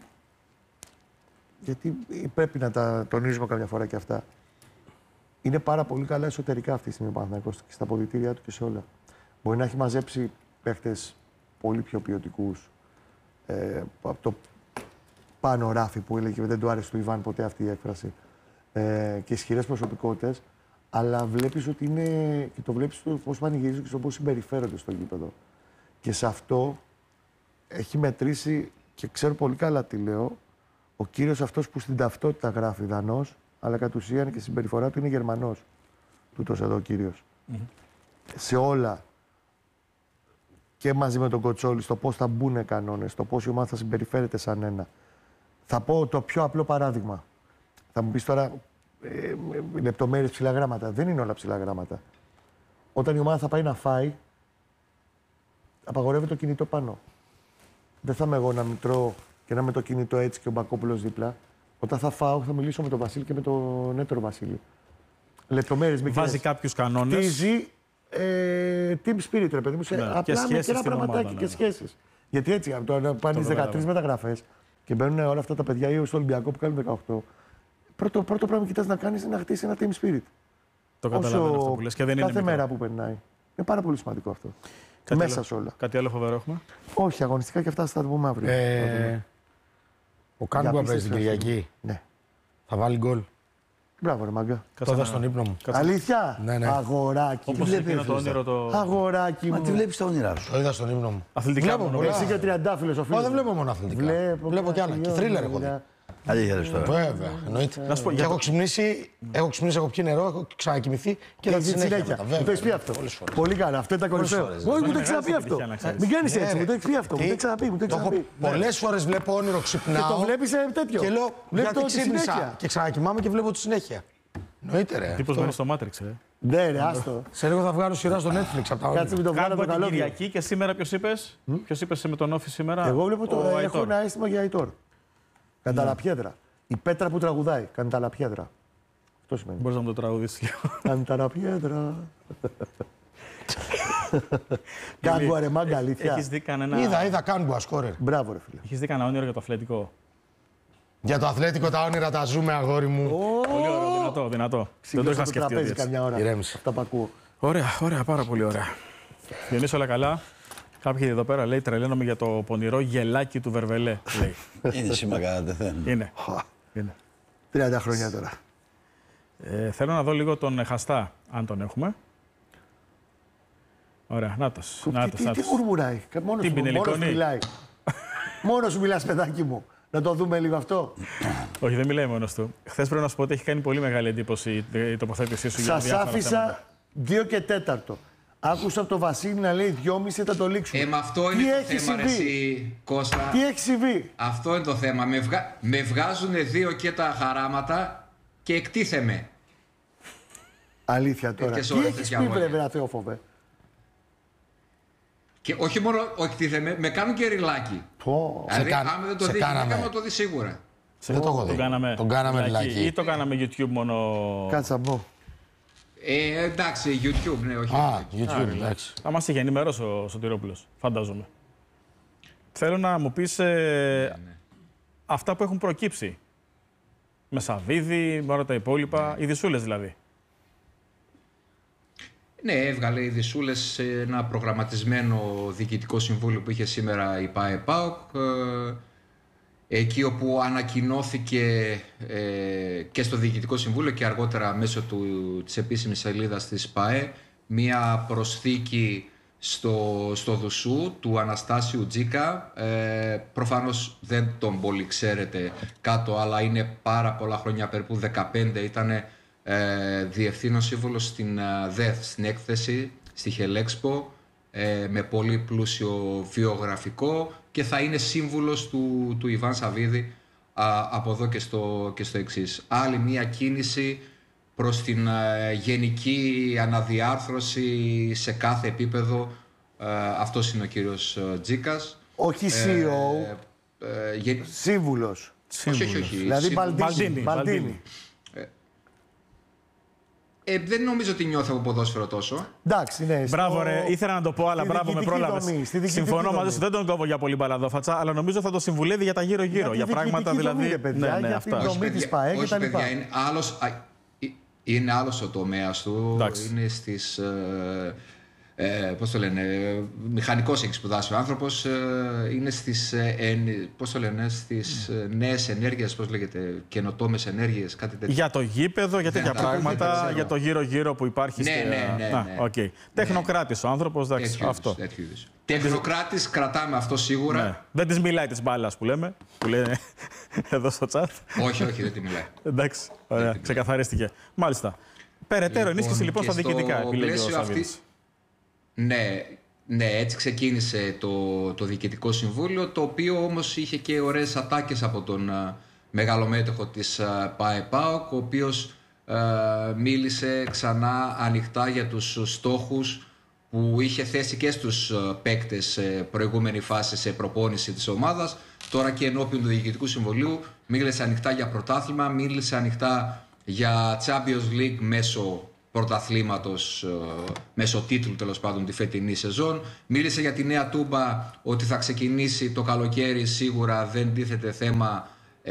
γιατί πρέπει να τα τονίζουμε καμιά φορά και αυτά. Είναι πάρα πολύ καλά εσωτερικά αυτή τη στιγμή ο Παναθηναϊκός και στα αποδυτήριά του και σε όλα. Μπορεί να έχει μαζέψει παίχτες πολύ πιο ποιοτικούς. Από το πάνω ράφι που έλεγε, δεν του άρεσε του Ιβάν ποτέ αυτή η έκφραση. Και ισχυρές προσωπικότητες. Αλλά βλέπεις ότι είναι. Και το βλέπεις πώς πανηγυρίζουν και στο πώς συμπεριφέρονται στο γήπεδο. Και σε αυτό έχει μετρήσει, και ξέρω πολύ καλά τι λέω, ο κύριος αυτός που στην ταυτότητα γράφει Δανός, αλλά κατ' ουσίαν και συμπεριφορά του είναι Γερμανός. Τούτος εδώ ο κύριος. Σε όλα. και μαζί με τον Κοτσόλη στο πώς θα μπουν κανόνες, στο πώς η ομάδα θα συμπεριφέρεται σαν ένα. Θα πω το πιο απλό παράδειγμα. Θα μου πεις τώρα λεπτομέρειες, ψηλά γράμματα. Δεν είναι όλα ψηλά γράμματα. Όταν η ομάδα θα πάει να φάει, απαγορεύεται το κινητό πάνω. Δεν θα είμαι εγώ να μητρώω και να είμαι το κινητό έτσι και ο Μπακόπουλος δίπλα. Όταν θα φάω, θα μιλήσω με τον Βασίλη και με τον έτερο Βασίλη. Λεπτομέρειες μικρές. Βάζει κάποιους κανόνες. Χτίζει team spirit, ρε παιδί μου, απλά μικρά πραγματάκια και σχέσεις. Γιατί έτσι, το πάρεις 13 μεταγραφές και μπαίνουν όλα αυτά τα παιδιά ή στο Ολυμπιακό που κάνουν 18. Πρώτο πράγμα που κοιτάς να κάνεις είναι να χτίσεις ένα team spirit. Το καταλαβαίνω αυτό που λες και δεν είναι κάθε μέρα που περνάει. Είναι πάρα πολύ σημαντικό αυτό. Μέσα σε όλα. Κάτι άλλο φοβερό έχουμε? Όχι, αγωνιστικά και αυτά θα τα πούμε αύριο. Ο Κάνγκουα παίζει την Κυριακή. Ναι. Θα βάλει γκολ. Μπράβο, ρε μάγκα. Το είδα στον ύπνο μου. Αλήθεια. Ναι. Αγοράκι. Όπως εκείνο το όνειρο το... Αγοράκι μου. Μα τι βλέπεις τα όνειρά σου? Το είδα στον ύπνο μου. Αθλητικά βλέπω μόνο. Εσύ και ο τριαντάφυλλος ο φίλος. Δεν βλέπω μόνο αθλητικά. Βλέπω κι άλλα. Και θρίλερ έχω δει. Αλήθεια λες τώρα? Βέβαια, εννοείται. Και έχω ξυπνήσει, έχω πιει νερό, έχω ξανακοιμηθεί και θα τη συνέχεια. Μου το έχεις πει αυτό? Πολύ καλά, αυτό ήταν κορυφαίο. Όχι, μου το έχεις ξαναπεί αυτό. Μην κάνεις έτσι, μου το έχεις πει αυτό. Μου το έχεις ξαναπεί. Πολλές φορές βλέπω όνειρο, ξυπνάω. Και το βλέπεις τέτοιο. Και λέω, γιατί ξύπνησα και ξανακοιμάμαι και βλέπω τη συνέχεια. Εννοείται, ρε. Τύπος μένει στο Matrix, Ναι, ρε, άστο. Σε λίγο θα βγάλω σειρά στο Netflix από τα όνειρα. Κάτσε με το βγάλω το καλό. Κυριακή και σήμερα ποιος είπες? Ποιος είπες με τον Όφη σήμερα? Εγώ βλέπω το. Έχω ένα αίσθημα για Αϊτόρ. Κανταλαπιέδρα. Η πέτρα που τραγουδάει. Κανταλαπιέδρα. Αυτό σημαίνει. Μπορείς να μου το τραγουδήσεις λίγο? Κανταλαπιέδρα. Κάγκουα ρε μάγκα, αλήθεια. Έχεις δει κανένα... Είδα κάγκουα σκόρερ. Μπράβο ρε φίλε. Έχεις δει κανένα όνειρο για το αθλητικό? Για το αθλέτικο τα όνειρα τα ζούμε, αγόρι μου. Πολύ ωραίο, δυνατό. Δεν το είχα σκεφτεί έτσι. Καμιά ώρα. Ηρέμησε. Αυτά που ακούω. Ωραία, πάρα πολύ ωραία. Διονύση, όλα καλά? Κάποιοι εδώ πέρα λέει τρελαίνομαι για το πονηρό γελάκι του Βερβελέ. Είναι σήμα κατά τεθέν. Είναι. 30 χρόνια τώρα. Θέλω να δω λίγο τον Χαστά, αν τον έχουμε. Ωραία, νάτος. Τι μουρμουράει? Μόνος σου μιλάει. Μόνος σου μιλάς, παιδάκι μου. Να το δούμε λίγο αυτό. Όχι, δεν μιλάει μόνος του. Χθες πρέπει να σου πω ότι έχει κάνει πολύ μεγάλη εντύπωση η τοποθέτησή σου για διάφορα θέματα. Σας άφησα 2 και 4. Άκουσα από τον Βασίλη να λέει 2,5 θα το λήξουμε. Με αυτό είναι το θέμα, ρε εσύ, Κώστα. Τι έχει συμβεί? Αυτό είναι το θέμα. Με βγάζουν 2 και τα χαράματα και εκτίθεμαι. Αλήθεια τώρα. Τι έχεις πει, βρε Θεόφοβε? Και όχι μόνο εκτίθεμαι, με κάνουν και ριλάκι. Δηλαδή, άμα δεν το δει, θα το δει σίγουρα. Δεν το έχω δει. Τον κάναμε ριλάκι. Ή το κάναμε YouTube μόνο... Κάτσα μπω. Εντάξει, YouTube, ναι, όχι. YouTube, εντάξει. Θα μας είχε ενημερώσει ο Σωτηρόπουλος, φαντάζομαι. Θέλω να μου πεις αυτά που έχουν προκύψει. Με Σαββίδη, με όλα τα υπόλοιπα, οι δυσούλες δηλαδή. Ναι, έβγαλε οι δυσούλες σε ένα προγραμματισμένο διοικητικό συμβούλιο που είχε σήμερα η ΠΑΕ-ΠΑΟΚ. Εκεί όπου ανακοινώθηκε και στο Διοικητικό Συμβούλιο και αργότερα μέσω της επίσημης σελίδας της ΠΑΕ μία προσθήκη στο Δουσού του Αναστάσιου Τζίκα. Προφανώς δεν τον πολύ ξέρετε κάτω, αλλά είναι πάρα πολλά χρόνια, περίπου 15, ήταν διευθύνων σύμβουλος στην ΔΕΘ, στην έκθεση, στη Χελέξπο, με πολύ πλούσιο βιογραφικό και θα είναι σύμβουλος του Ιβάν Σαββίδη από εδώ και στο εξής. Άλλη μία κίνηση προς την γενική αναδιάρθρωση σε κάθε επίπεδο. Αυτός είναι ο κύριος Τζίκας. Όχι CEO, σύμβουλος. Όχι. Δηλαδή Μπαλντίνι. Δεν νομίζω ότι νιώθω από ποδόσφαιρο τόσο. Εντάξει, ναι. Μπράβο, ρε. Ήθελα να το πω, αλλά μπράβο, με πρόλαβες. Συμφωνώ μαζί σου, δεν τον κόβω για πολύ μπαλαδόφατσα, αλλά νομίζω θα το συμβουλεύει για τα γύρω-γύρω. Για πράγματα δηλαδή. Ναι, αυτά. Για την δομή της ΠΑΕ και τα λοιπά. Είναι άλλος ο τομέας του. Είναι στις. Πώς το λένε, μηχανικός έχει σπουδάσει ο άνθρωπος, είναι στις, πώς το λένε, στις νέες ενέργειες, πώς λέγεται, καινοτόμες ενέργειες, κάτι τέτοιο. Για το γήπεδο, για τέτοια πράγματα, για το γύρω-γύρω που υπάρχει. Ναι. Τεχνοκράτης ο άνθρωπος, εντάξει, αυτό. Τεχνοκράτης, κρατάμε αυτό σίγουρα. Ναι. Δεν της μιλάει της μπάλας που λέμε, που λένε εδώ στο chat. Όχι, δεν τη μιλάει. Εντάξει, ωραία, ξεκαθαρίστηκε. Μάλιστα. Περαιτέρω ενίσχυση λοιπόν στα διοικητικά, επιλέγει ο Σαββίδης. Ναι, Ναι, έτσι ξεκίνησε το Διοικητικό Συμβούλιο, το οποίο όμως είχε και ωραίες ατάκες από τον μεγαλομέτωχο της ΠΑΕ-ΠΑΟΚ, ο οποίος μίλησε ξανά ανοιχτά για τους στόχους που είχε θέσει και στους παίκτες σε προηγούμενη φάση σε προπόνηση της ομάδας. Τώρα και ενώπιον του Διοικητικού Συμβουλίου μίλησε ανοιχτά για πρωτάθλημα, μίλησε ανοιχτά για Champions League μέσω πρωταθλήματος, μέσω τίτλου τέλος πάντων τη φετινή σεζόν. Μίλησε για τη νέα Τούμπα, ότι θα ξεκινήσει το καλοκαίρι, σίγουρα δεν τίθεται θέμα,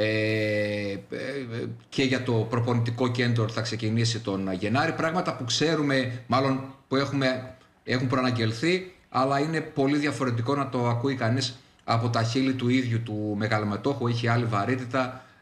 και για το προπονητικό κέντρο θα ξεκινήσει τον Γενάρη. Πράγματα που ξέρουμε, μάλλον που έχουν προαναγγελθεί, αλλά είναι πολύ διαφορετικό να το ακούει κανείς από τα χείλη του ίδιου του μεγαλομετόχου. Έχει άλλη βαρύτητα,